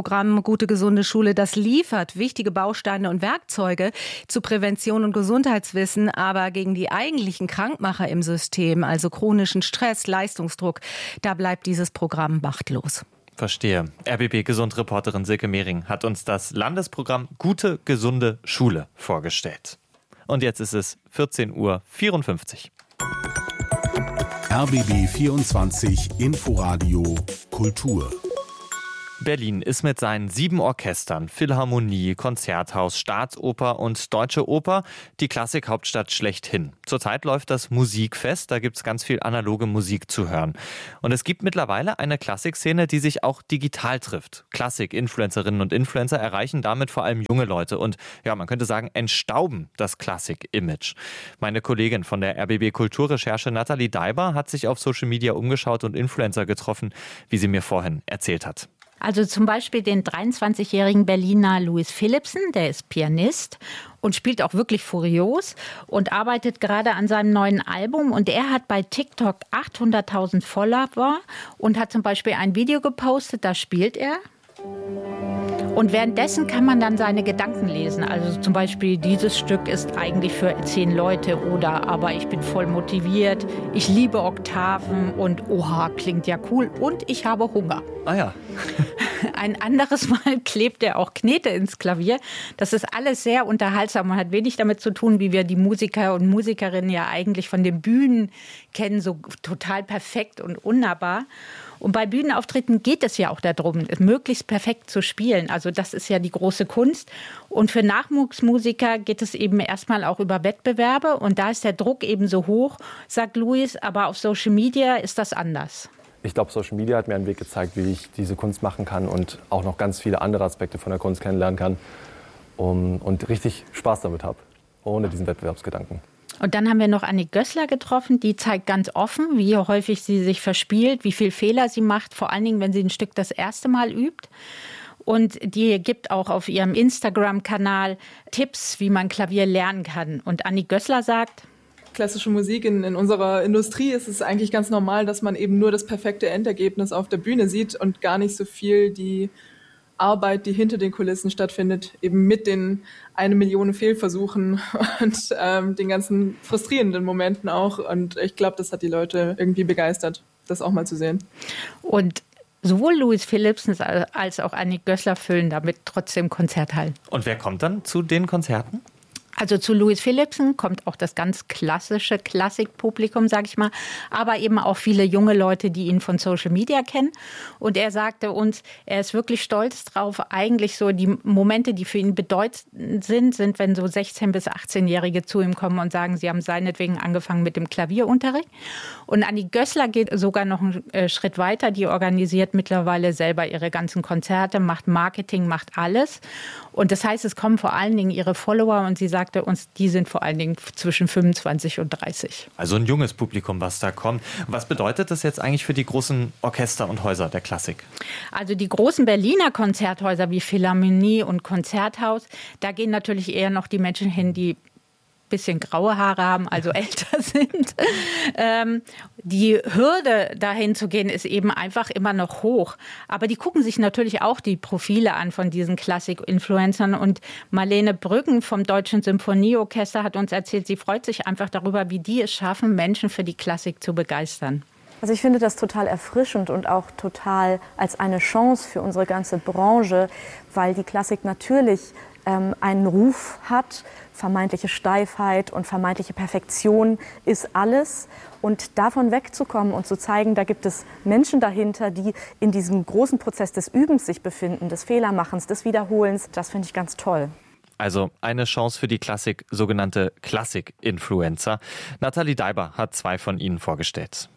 Gute Gesunde Schule, das liefert wichtige Bausteine und Werkzeuge zu Prävention und Gesundheitswissen, aber gegen die eigentlichen Krankmacher im System, also chronischen Stress, Leistungsdruck, da bleibt dieses Programm machtlos. Verstehe. RBB-Gesund-Reporterin Silke Mehring hat uns das Landesprogramm Gute Gesunde Schule vorgestellt. Und jetzt ist es 14:54 Uhr. RBB 24 Inforadio Kultur. Berlin ist mit seinen 7 Orchestern, Philharmonie, Konzerthaus, Staatsoper und Deutsche Oper die Klassikhauptstadt schlechthin. Zurzeit läuft das Musikfest, da gibt es ganz viel analoge Musik zu hören. Und es gibt mittlerweile eine Klassikszene, die sich auch digital trifft. Klassik-Influencerinnen und Influencer erreichen damit vor allem junge Leute und ja, man könnte sagen, entstauben das Klassik-Image. Meine Kollegin von der RBB Kulturrecherche Nathalie Deiber hat sich auf Social Media umgeschaut und Influencer getroffen, wie sie mir vorhin erzählt hat. Also zum Beispiel den 23-jährigen Berliner Louis Philippsen, der ist Pianist und spielt auch wirklich furios und arbeitet gerade an seinem neuen Album. Und er hat bei TikTok 800.000 Follower und hat zum Beispiel ein Video gepostet, da spielt er. Und währenddessen kann man dann seine Gedanken lesen. Also zum Beispiel, dieses Stück ist eigentlich für 10 Leute oder aber ich bin voll motiviert, ich liebe Oktaven und oha, klingt ja cool und ich habe Hunger. Ah ja. Ein anderes Mal klebt er auch Knete ins Klavier. Das ist alles sehr unterhaltsam und hat wenig damit zu tun, wie wir die Musiker und Musikerinnen ja eigentlich von den Bühnen kennen, so total perfekt und unnahbar. Und bei Bühnenauftritten geht es ja auch darum, möglichst perfekt zu spielen. Also das ist ja die große Kunst. Und für Nachwuchsmusiker geht es eben erstmal auch über Wettbewerbe. Und da ist der Druck eben so hoch, sagt Louis. Aber auf Social Media ist das anders. Ich glaube, Social Media hat mir einen Weg gezeigt, wie ich diese Kunst machen kann und auch noch ganz viele andere Aspekte von der Kunst kennenlernen kann und richtig Spaß damit habe, ohne diesen Wettbewerbsgedanken. Und dann haben wir noch Annik Gößler getroffen, die zeigt ganz offen, wie häufig sie sich verspielt, wie viel Fehler sie macht, vor allen Dingen, wenn sie ein Stück das erste Mal übt. Und die gibt auch auf ihrem Instagram-Kanal Tipps, wie man Klavier lernen kann. Und Annik Gößler sagt: Klassische Musik in unserer Industrie ist es eigentlich ganz normal, dass man eben nur das perfekte Endergebnis auf der Bühne sieht und gar nicht so viel die Arbeit, die hinter den Kulissen stattfindet, eben mit den 1 Million Fehlversuchen und den ganzen frustrierenden Momenten auch. Und ich glaube, das hat die Leute irgendwie begeistert, das auch mal zu sehen. Und sowohl Louis Philippsen als auch Annik Gößler füllen damit trotzdem Konzerthallen. Und wer kommt dann zu den Konzerten? Also zu Louis Philippsen kommt auch das ganz klassische Klassikpublikum, sage ich mal, aber eben auch viele junge Leute, die ihn von Social Media kennen. Und er sagte uns, er ist wirklich stolz drauf. Eigentlich so die Momente, die für ihn bedeutend sind, wenn so 16- bis 18-Jährige zu ihm kommen und sagen, sie haben seinetwegen angefangen mit dem Klavierunterricht. Und Annik Gößler geht sogar noch einen Schritt weiter. Die organisiert mittlerweile selber ihre ganzen Konzerte, macht Marketing, macht alles. Und das heißt, es kommen vor allen Dingen ihre Follower und sie sagte uns, die sind vor allen Dingen zwischen 25 und 30. Also ein junges Publikum, was da kommt. Was bedeutet das jetzt eigentlich für die großen Orchester und Häuser der Klassik? Also die großen Berliner Konzerthäuser wie Philharmonie und Konzerthaus, da gehen natürlich eher noch die Menschen hin, die bisschen graue Haare haben, also älter sind. Die Hürde, dahin zu gehen, ist eben einfach immer noch hoch. Aber die gucken sich natürlich auch die Profile an von diesen Klassik-Influencern. Und Marlene Brüggen vom Deutschen Symphonieorchester hat uns erzählt, sie freut sich einfach darüber, wie die es schaffen, Menschen für die Klassik zu begeistern. Also ich finde das total erfrischend und auch total als eine Chance für unsere ganze Branche, weil die Klassik natürlich einen Ruf hat. Vermeintliche Steifheit und vermeintliche Perfektion ist alles. Und davon wegzukommen und zu zeigen, da gibt es Menschen dahinter, die in diesem großen Prozess des Übens sich befinden, des Fehlermachens, des Wiederholens, das finde ich ganz toll. Also eine Chance für die Klassik, sogenannte Klassik-Influencer. Nathalie Deiber hat 2 von ihnen vorgestellt.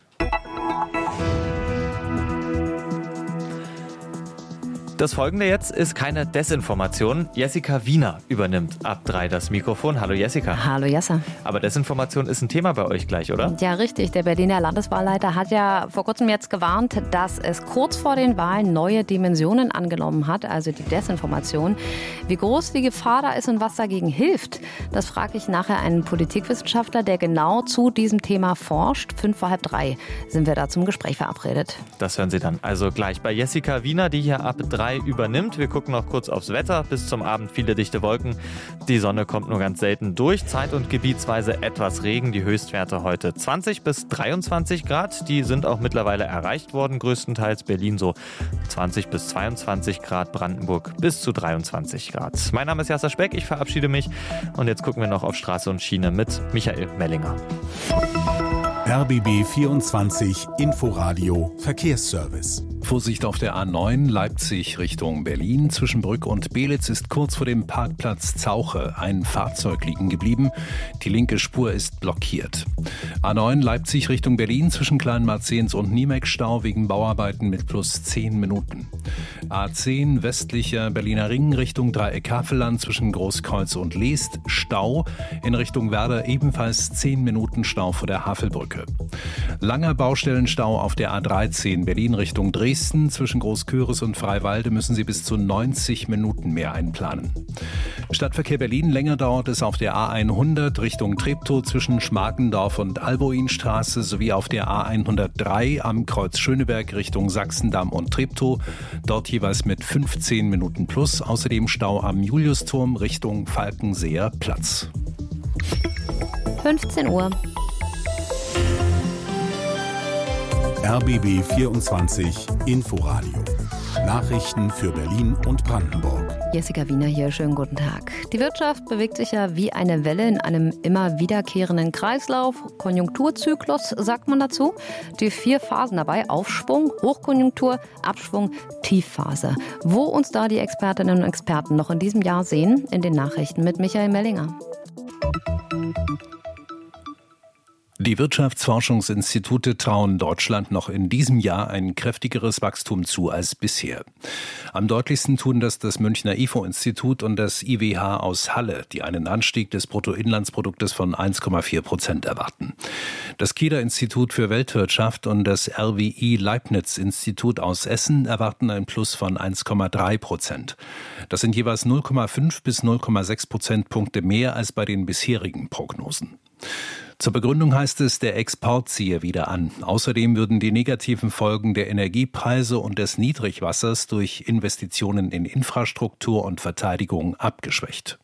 Das Folgende jetzt ist keine Desinformation. Jessica Wiener übernimmt ab 3 das Mikrofon. Hallo Jessica. Hallo Jessa. Aber Desinformation ist ein Thema bei euch gleich, oder? Ja, richtig. Der Berliner Landeswahlleiter hat ja vor kurzem jetzt gewarnt, dass es kurz vor den Wahlen neue Dimensionen angenommen hat, also die Desinformation. Wie groß die Gefahr da ist und was dagegen hilft, das frage ich nachher einen Politikwissenschaftler, der genau zu diesem Thema forscht. 2:45 sind wir da zum Gespräch verabredet. Das hören Sie dann also gleich bei Jessica Wiener, die hier ab 3 3 übernimmt. Wir gucken noch kurz aufs Wetter. Bis zum Abend viele dichte Wolken. Die Sonne kommt nur ganz selten durch. Zeit- und gebietsweise etwas Regen. Die Höchstwerte heute 20 bis 23 Grad. Die sind auch mittlerweile erreicht worden. Größtenteils Berlin so 20 bis 22 Grad. Brandenburg bis zu 23 Grad. Mein Name ist Jasser Speck. Ich verabschiede mich. Und jetzt gucken wir noch auf Straße und Schiene mit Michael Mellinger. RBB 24 Inforadio Verkehrsservice. Vorsicht auf der A9 Leipzig Richtung Berlin. Zwischen Brück und Belitz ist kurz vor dem Parkplatz Zauche ein Fahrzeug liegen geblieben. Die linke Spur ist blockiert. A9 Leipzig Richtung Berlin zwischen Kleinmarzens und Niemek Stau wegen Bauarbeiten mit plus 10 Minuten. A10 westlicher Berliner Ring Richtung Dreieck Havelland zwischen Großkreuz und Leest Stau. In Richtung Werder ebenfalls 10 Minuten Stau vor der Havelbrücke. Langer Baustellenstau auf der A13 Berlin Richtung Dresden. Zwischen Großköris und Freiwalde müssen Sie bis zu 90 Minuten mehr einplanen. Stadtverkehr Berlin, länger dauert es auf der A100 Richtung Treptow zwischen Schmarkendorf und Alboinstraße sowie auf der A103 am Kreuz Schöneberg Richtung Sachsendamm und Treptow. Dort jeweils mit 15 Minuten plus. Außerdem Stau am Juliusturm Richtung Falkenseer Platz. 15 Uhr. RBB 24 Inforadio. Nachrichten für Berlin und Brandenburg. Jessica Wiener hier, schönen guten Tag. Die Wirtschaft bewegt sich ja wie eine Welle in einem immer wiederkehrenden Kreislauf. Konjunkturzyklus sagt man dazu. Die 4 Phasen dabei: Aufschwung, Hochkonjunktur, Abschwung, Tiefphase. Wo uns da die Expertinnen und Experten noch in diesem Jahr sehen, in den Nachrichten mit Michael Mellinger. Die Wirtschaftsforschungsinstitute trauen Deutschland noch in diesem Jahr ein kräftigeres Wachstum zu als bisher. Am deutlichsten tun das Münchner IFO-Institut und das IWH aus Halle, die einen Anstieg des Bruttoinlandsproduktes von 1,4% erwarten. Das Kieler Institut für Weltwirtschaft und das RWI Leibniz-Institut aus Essen erwarten ein Plus von 1,3%. Das sind jeweils 0,5 bis 0,6 Prozentpunkte mehr als bei den bisherigen Prognosen. Zur Begründung heißt es, der Export ziehe wieder an. Außerdem würden die negativen Folgen der Energiepreise und des Niedrigwassers durch Investitionen in Infrastruktur und Verteidigung abgeschwächt.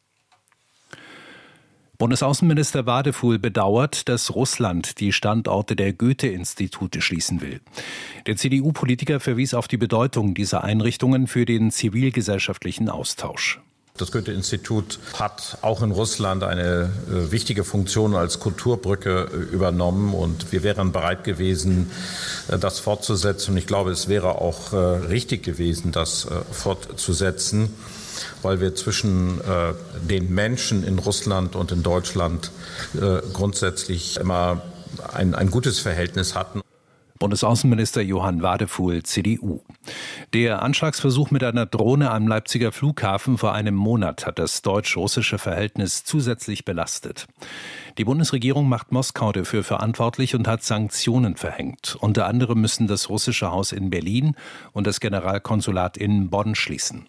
Bundesaußenminister Wadefuhl bedauert, dass Russland die Standorte der Goethe-Institute schließen will. Der CDU-Politiker verwies auf die Bedeutung dieser Einrichtungen für den zivilgesellschaftlichen Austausch. Das Goethe-Institut hat auch in Russland eine wichtige Funktion als Kulturbrücke übernommen und wir wären bereit gewesen, das fortzusetzen. Und ich glaube, es wäre auch richtig gewesen, das fortzusetzen, weil wir zwischen den Menschen in Russland und in Deutschland grundsätzlich immer ein gutes Verhältnis hatten. Bundesaußenminister Johann Wadefuhl, CDU. Der Anschlagsversuch mit einer Drohne am Leipziger Flughafen vor einem Monat hat das deutsch-russische Verhältnis zusätzlich belastet. Die Bundesregierung macht Moskau dafür verantwortlich und hat Sanktionen verhängt. Unter anderem müssen das russische Haus in Berlin und das Generalkonsulat in Bonn schließen.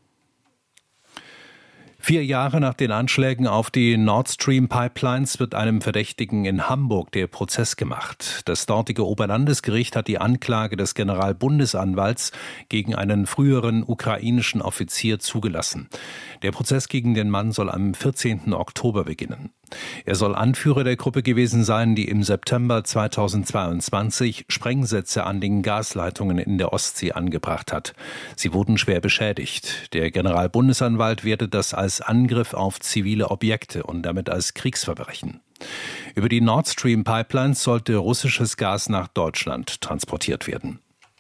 4 Jahre nach den Anschlägen auf die Nord Stream Pipelines wird einem Verdächtigen in Hamburg der Prozess gemacht. Das dortige Oberlandesgericht hat die Anklage des Generalbundesanwalts gegen einen früheren ukrainischen Offizier zugelassen. Der Prozess gegen den Mann soll am 14. Oktober beginnen. Er soll Anführer der Gruppe gewesen sein, die im September 2022 Sprengsätze an den Gasleitungen in der Ostsee angebracht hat. Sie wurden schwer beschädigt. Der Generalbundesanwalt wertet das als Angriff auf zivile Objekte und damit als Kriegsverbrechen. Über die Nord Stream Pipelines sollte russisches Gas nach Deutschland transportiert werden.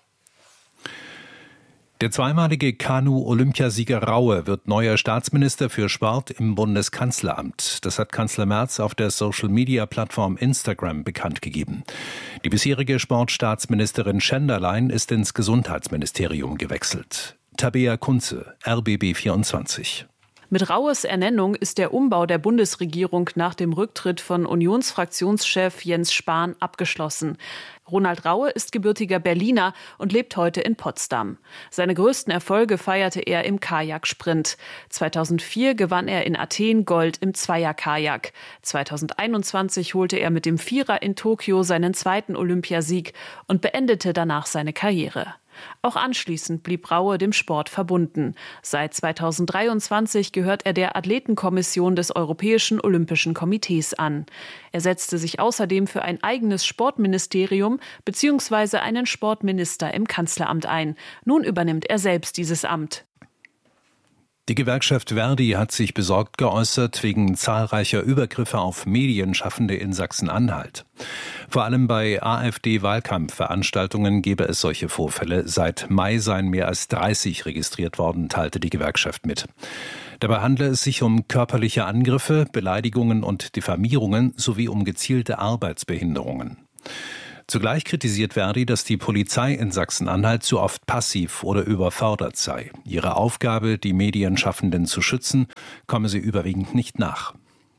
Der zweimalige Kanu-Olympiasieger Raue wird neuer Staatsminister für Sport im Bundeskanzleramt. Das hat Kanzler Merz auf der Social-Media-Plattform Instagram bekannt gegeben. Die bisherige Sportstaatsministerin Schenderlein ist ins Gesundheitsministerium gewechselt. Tabea Kunze, RBB 24. Mit Raues Ernennung ist der Umbau der Bundesregierung nach dem Rücktritt von Unionsfraktionschef Jens Spahn abgeschlossen. Ronald Raue ist gebürtiger Berliner und lebt heute in Potsdam. Seine größten Erfolge feierte er im Kajaksprint. 2004 gewann er in Athen Gold im Zweierkajak. 2021 holte er mit dem Vierer in Tokio seinen zweiten Olympiasieg und beendete danach seine Karriere. Auch anschließend blieb Raue dem Sport verbunden. Seit 2023 gehört er der Athletenkommission des Europäischen Olympischen Komitees an. Er setzte sich außerdem für ein eigenes Sportministerium bzw. einen Sportminister im Kanzleramt ein. Nun übernimmt er selbst dieses Amt. Die Gewerkschaft Verdi hat sich besorgt geäußert wegen zahlreicher Übergriffe auf Medienschaffende in Sachsen-Anhalt. Vor allem bei AfD-Wahlkampfveranstaltungen gebe es solche Vorfälle. Seit Mai seien mehr als 30 registriert worden, teilte die Gewerkschaft mit. Dabei handle es sich um körperliche Angriffe, Beleidigungen und Diffamierungen sowie um gezielte Arbeitsbehinderungen. Zugleich kritisiert Verdi, dass die Polizei in Sachsen-Anhalt zu oft passiv oder überfordert sei. Ihre Aufgabe, die Medienschaffenden zu schützen, komme sie überwiegend nicht nach.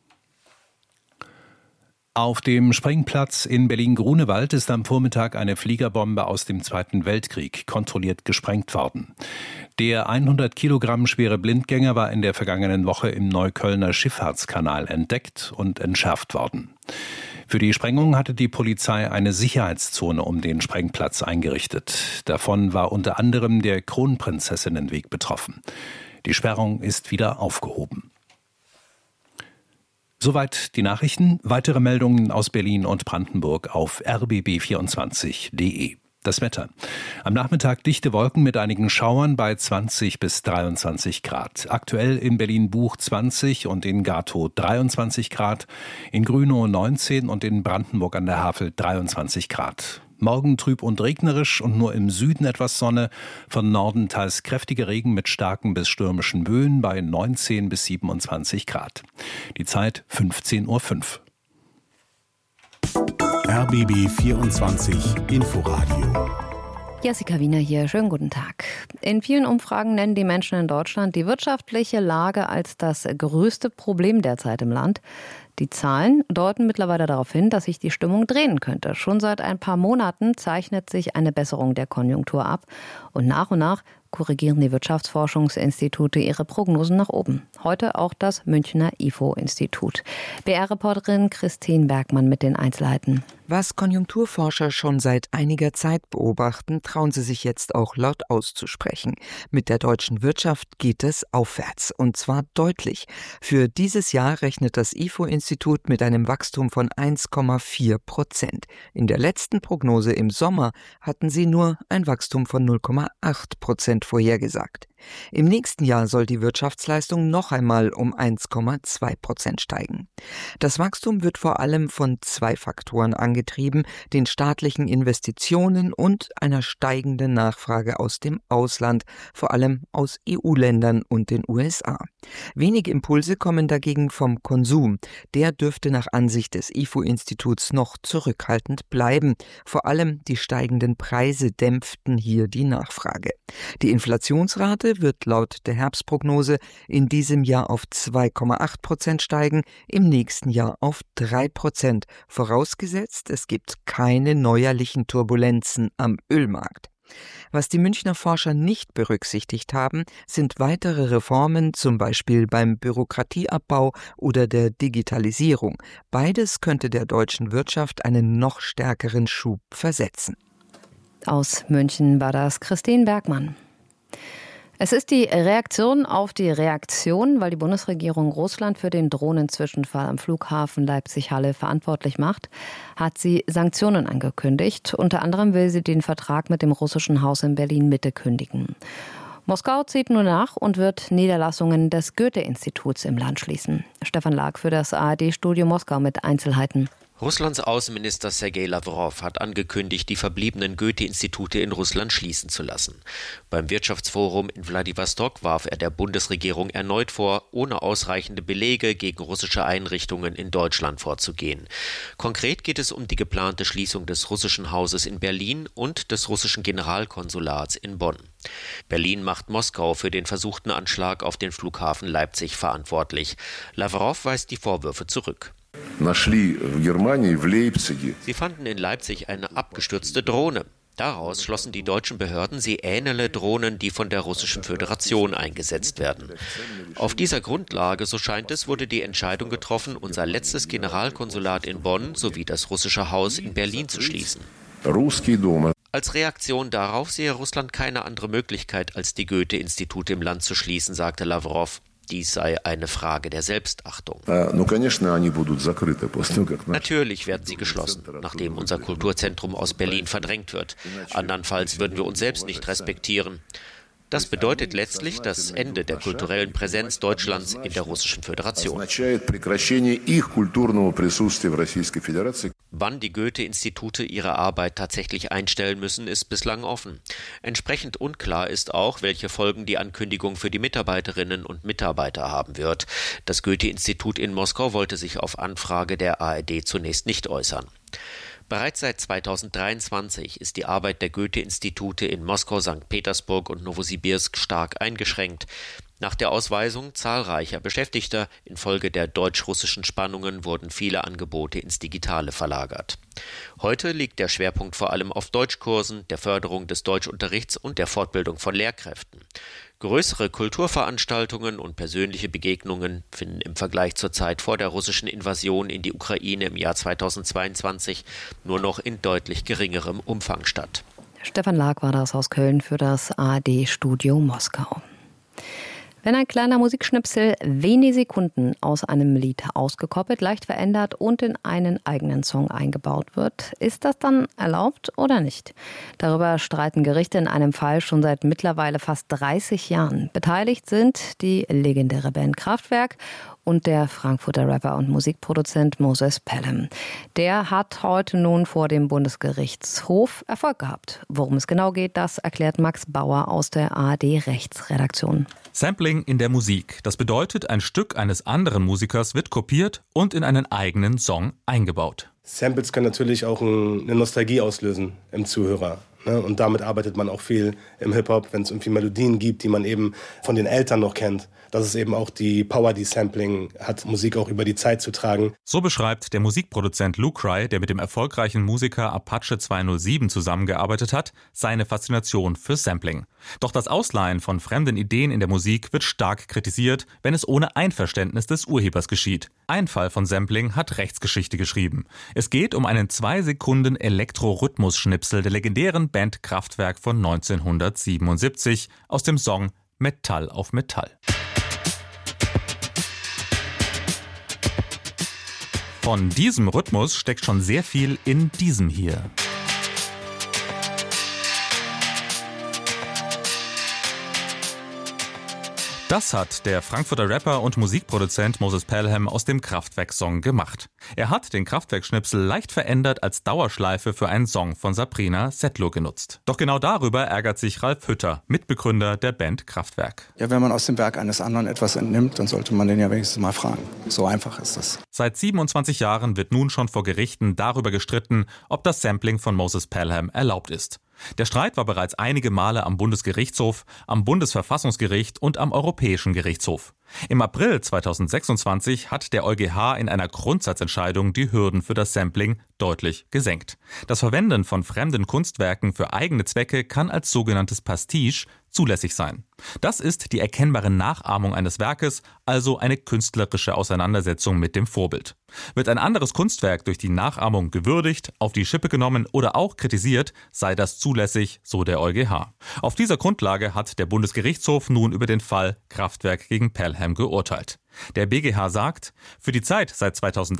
Auf dem Sprengplatz in Berlin-Grunewald ist am Vormittag eine Fliegerbombe aus dem Zweiten Weltkrieg kontrolliert gesprengt worden. Der 100 Kilogramm schwere Blindgänger war in der vergangenen Woche im Neuköllner Schifffahrtskanal entdeckt und entschärft worden. Für die Sprengung hatte die Polizei eine Sicherheitszone um den Sprengplatz eingerichtet. Davon war unter anderem der Kronprinzessinnenweg betroffen. Die Sperrung ist wieder aufgehoben. Soweit die Nachrichten. Weitere Meldungen aus Berlin und Brandenburg auf rbb24.de. Das Wetter. Am Nachmittag dichte Wolken mit einigen Schauern bei 20 bis 23 Grad. Aktuell in Berlin-Buch 20 und in Gatow 23 Grad, in Grünow 19 und in Brandenburg an der Havel 23 Grad. Morgen trüb und regnerisch und nur im Süden etwas Sonne. Von Norden teils kräftiger Regen mit starken bis stürmischen Böen bei 19 bis 27 Grad. Die Zeit 15:05 Uhr. RBB 24 Inforadio. Jessica Wiener hier, schönen guten Tag. In vielen Umfragen nennen die Menschen in Deutschland die wirtschaftliche Lage als das größte Problem derzeit im Land. Die Zahlen deuten mittlerweile darauf hin, dass sich die Stimmung drehen könnte. Schon seit ein paar Monaten zeichnet sich eine Besserung der Konjunktur ab und nach korrigieren die Wirtschaftsforschungsinstitute ihre Prognosen nach oben. Heute auch das Münchner IFO-Institut. BR-Reporterin Christine Bergmann mit den Einzelheiten. Was Konjunkturforscher schon seit einiger Zeit beobachten, trauen sie sich jetzt auch laut auszusprechen. Mit der deutschen Wirtschaft geht es aufwärts, und zwar deutlich. Für dieses Jahr rechnet das IFO-Institut mit einem Wachstum von 1,4%. In der letzten Prognose im Sommer hatten sie nur ein Wachstum von 0,8% vorhergesagt. Im nächsten Jahr soll die Wirtschaftsleistung noch einmal um 1,2% steigen. Das Wachstum wird vor allem von zwei Faktoren angetrieben: den staatlichen Investitionen und einer steigenden Nachfrage aus dem Ausland, vor allem aus EU-Ländern und den USA. Wenige Impulse kommen dagegen vom Konsum. Der dürfte nach Ansicht des IFO-Instituts noch zurückhaltend bleiben. Vor allem die steigenden Preise dämpften hier die Nachfrage. Die Inflationsrate wird laut der Herbstprognose in diesem Jahr auf 2,8% steigen, im nächsten Jahr auf 3%, vorausgesetzt, es gibt keine neuerlichen Turbulenzen am Ölmarkt. Was die Münchner Forscher nicht berücksichtigt haben, sind weitere Reformen, zum Beispiel beim Bürokratieabbau oder der Digitalisierung. Beides könnte der deutschen Wirtschaft einen noch stärkeren Schub versetzen. Aus München war das Christine Bergmann. Es ist die Reaktion auf die Reaktion, weil die Bundesregierung Russland für den Drohnenzwischenfall am Flughafen Leipzig-Halle verantwortlich macht, hat sie Sanktionen angekündigt. Unter anderem will sie den Vertrag mit dem russischen Haus in Berlin-Mitte kündigen. Moskau zieht nun nach und wird Niederlassungen des Goethe-Instituts im Land schließen. Stefan Lag für das ARD-Studio Moskau mit Einzelheiten. Russlands Außenminister Sergei Lavrov hat angekündigt, die verbliebenen Goethe-Institute in Russland schließen zu lassen. Beim Wirtschaftsforum in Wladiwostok warf er der Bundesregierung erneut vor, ohne ausreichende Belege gegen russische Einrichtungen in Deutschland vorzugehen. Konkret geht es um die geplante Schließung des russischen Hauses in Berlin und des russischen Generalkonsulats in Bonn. Berlin macht Moskau für den versuchten Anschlag auf den Flughafen Leipzig verantwortlich. Lavrov weist die Vorwürfe zurück. Sie fanden in Leipzig eine abgestürzte Drohne. Daraus schlossen die deutschen Behörden, sie ähnele Drohnen, die von der Russischen Föderation eingesetzt werden. Auf dieser Grundlage, so scheint es, wurde die Entscheidung getroffen, unser letztes Generalkonsulat in Bonn sowie das russische Haus in Berlin zu schließen. Als Reaktion darauf sehe Russland keine andere Möglichkeit, als die Goethe-Institute im Land zu schließen, sagte Lavrov. Dies sei eine Frage der Selbstachtung. Natürlich werden sie geschlossen, nachdem unser Kulturzentrum aus Berlin verdrängt wird. Andernfalls würden wir uns selbst nicht respektieren. Das bedeutet letztlich das Ende der kulturellen Präsenz Deutschlands in der Russischen Föderation. Wann die Goethe-Institute ihre Arbeit tatsächlich einstellen müssen, ist bislang offen. Entsprechend unklar ist auch, welche Folgen die Ankündigung für die Mitarbeiterinnen und Mitarbeiter haben wird. Das Goethe-Institut in Moskau wollte sich auf Anfrage der ARD zunächst nicht äußern. Bereits seit 2023 ist die Arbeit der Goethe-Institute in Moskau, St. Petersburg und Nowosibirsk stark eingeschränkt. Nach der Ausweisung zahlreicher Beschäftigter infolge der deutsch-russischen Spannungen wurden viele Angebote ins Digitale verlagert. Heute liegt der Schwerpunkt vor allem auf Deutschkursen, der Förderung des Deutschunterrichts und der Fortbildung von Lehrkräften. Größere Kulturveranstaltungen und persönliche Begegnungen finden im Vergleich zur Zeit vor der russischen Invasion in die Ukraine im Jahr 2022 nur noch in deutlich geringerem Umfang statt. Stefan Lag war das aus Köln für das ARD-Studio Moskau. Wenn ein kleiner Musikschnipsel wenige Sekunden aus einem Lied ausgekoppelt, leicht verändert und in einen eigenen Song eingebaut wird, ist das dann erlaubt oder nicht? Darüber streiten Gerichte in einem Fall schon seit mittlerweile fast 30 Jahren. Beteiligt sind die legendäre Band Kraftwerk und der Frankfurter Rapper und Musikproduzent Moses Pelham. Der hat heute nun vor dem Bundesgerichtshof Erfolg gehabt. Worum es genau geht, das erklärt Max Bauer aus der ARD-Rechtsredaktion. Sampling in der Musik. Das bedeutet, ein Stück eines anderen Musikers wird kopiert und in einen eigenen Song eingebaut. Samples können natürlich auch eine Nostalgie auslösen im Zuhörer. Und damit arbeitet man auch viel im Hip-Hop, wenn es irgendwie Melodien gibt, die man eben von den Eltern noch kennt. Das ist eben auch die Power, die Sampling hat, Musik auch über die Zeit zu tragen. So beschreibt der Musikproduzent Lucry, der mit dem erfolgreichen Musiker Apache 207 zusammengearbeitet hat, seine Faszination für Sampling. Doch das Ausleihen von fremden Ideen in der Musik wird stark kritisiert, wenn es ohne Einverständnis des Urhebers geschieht. Ein Fall von Sampling hat Rechtsgeschichte geschrieben. Es geht um einen 2 Sekunden Elektro-Rhythmus-Schnipsel der legendären Band Kraftwerk von 1977 aus dem Song Metall auf Metall. Von diesem Rhythmus steckt schon sehr viel in diesem hier. Das hat der Frankfurter Rapper und Musikproduzent Moses Pelham aus dem Kraftwerk-Song gemacht. Er hat den Kraftwerk-Schnipsel leicht verändert als Dauerschleife für einen Song von Sabrina Settler genutzt. Doch genau darüber ärgert sich Ralf Hütter, Mitbegründer der Band Kraftwerk. Ja, wenn man aus dem Werk eines anderen etwas entnimmt, dann sollte man den ja wenigstens mal fragen. So einfach ist das. Seit 27 Jahren wird nun schon vor Gerichten darüber gestritten, ob das Sampling von Moses Pelham erlaubt ist. Der Streit war bereits einige Male am Bundesgerichtshof, am Bundesverfassungsgericht und am Europäischen Gerichtshof. Im April 2026 hat der EuGH in einer Grundsatzentscheidung die Hürden für das Sampling deutlich gesenkt. Das Verwenden von fremden Kunstwerken für eigene Zwecke kann als sogenanntes Pastiche zulässig sein. Das ist die erkennbare Nachahmung eines Werkes, also eine künstlerische Auseinandersetzung mit dem Vorbild. Wird ein anderes Kunstwerk durch die Nachahmung gewürdigt, auf die Schippe genommen oder auch kritisiert, sei das zulässig, so der EuGH. Auf dieser Grundlage hat der Bundesgerichtshof nun über den Fall Kraftwerk gegen Pelham geurteilt. Der BGH sagt, für die Zeit seit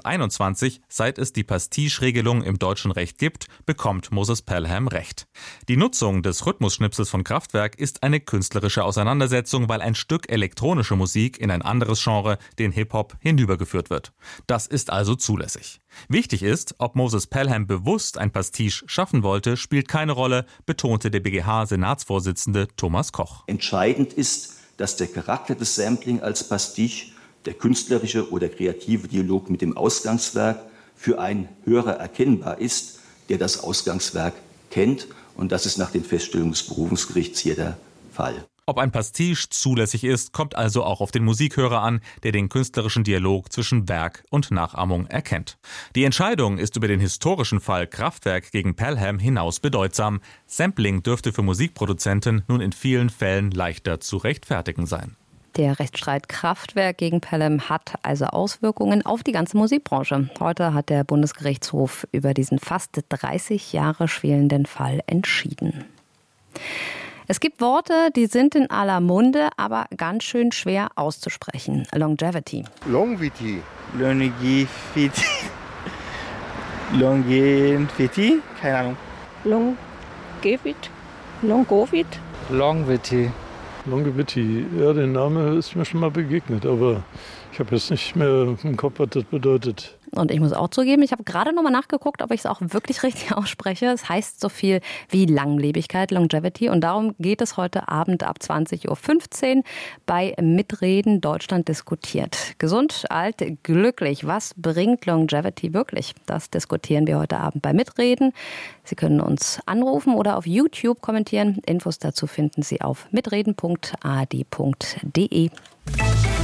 2021, seit es die Pastiche-Regelung im deutschen Recht gibt, bekommt Moses Pelham Recht. Die Nutzung des Rhythmusschnipsels von Kraftwerk ist eine künstlerische Auseinandersetzung, weil ein Stück elektronische Musik in ein anderes Genre, den Hip-Hop, hinübergeführt wird. Das ist also zulässig. Wichtig ist, ob Moses Pelham bewusst ein Pastiche schaffen wollte, spielt keine Rolle, betonte der BGH-Senatsvorsitzende Thomas Koch. Entscheidend ist, dass der Charakter des Sampling als Pastiche, der künstlerische oder kreative Dialog mit dem Ausgangswerk, für einen Hörer erkennbar ist, der das Ausgangswerk kennt. Und das ist nach den Feststellungen des Berufungsgerichts hier der Fall. Ob ein Pastiche zulässig ist, kommt also auch auf den Musikhörer an, der den künstlerischen Dialog zwischen Werk und Nachahmung erkennt. Die Entscheidung ist über den historischen Fall Kraftwerk gegen Pelham hinaus bedeutsam. Sampling dürfte für Musikproduzenten nun in vielen Fällen leichter zu rechtfertigen sein. Der Rechtsstreit Kraftwerk gegen Pelham hat also Auswirkungen auf die ganze Musikbranche. Heute hat der Bundesgerichtshof über diesen fast 30 Jahre schwelenden Fall entschieden. Es gibt Worte, die sind in aller Munde, aber ganz schön schwer auszusprechen. Longevity. Longevity. Longevity? Keine Ahnung. Longevity. Ja, der Name ist mir schon mal begegnet, aber ich habe jetzt nicht mehr im Kopf, was das bedeutet. Und ich muss auch zugeben, ich habe gerade nochmal nachgeguckt, ob ich es auch wirklich richtig ausspreche. Es heißt so viel wie Langlebigkeit, Longevity. Und darum geht es heute Abend ab 20.15 Uhr bei Mitreden Deutschland diskutiert. Gesund, alt, glücklich. Was bringt Longevity wirklich? Das diskutieren wir heute Abend bei Mitreden. Sie können uns anrufen oder auf YouTube kommentieren. Infos dazu finden Sie auf mitreden.ard.de.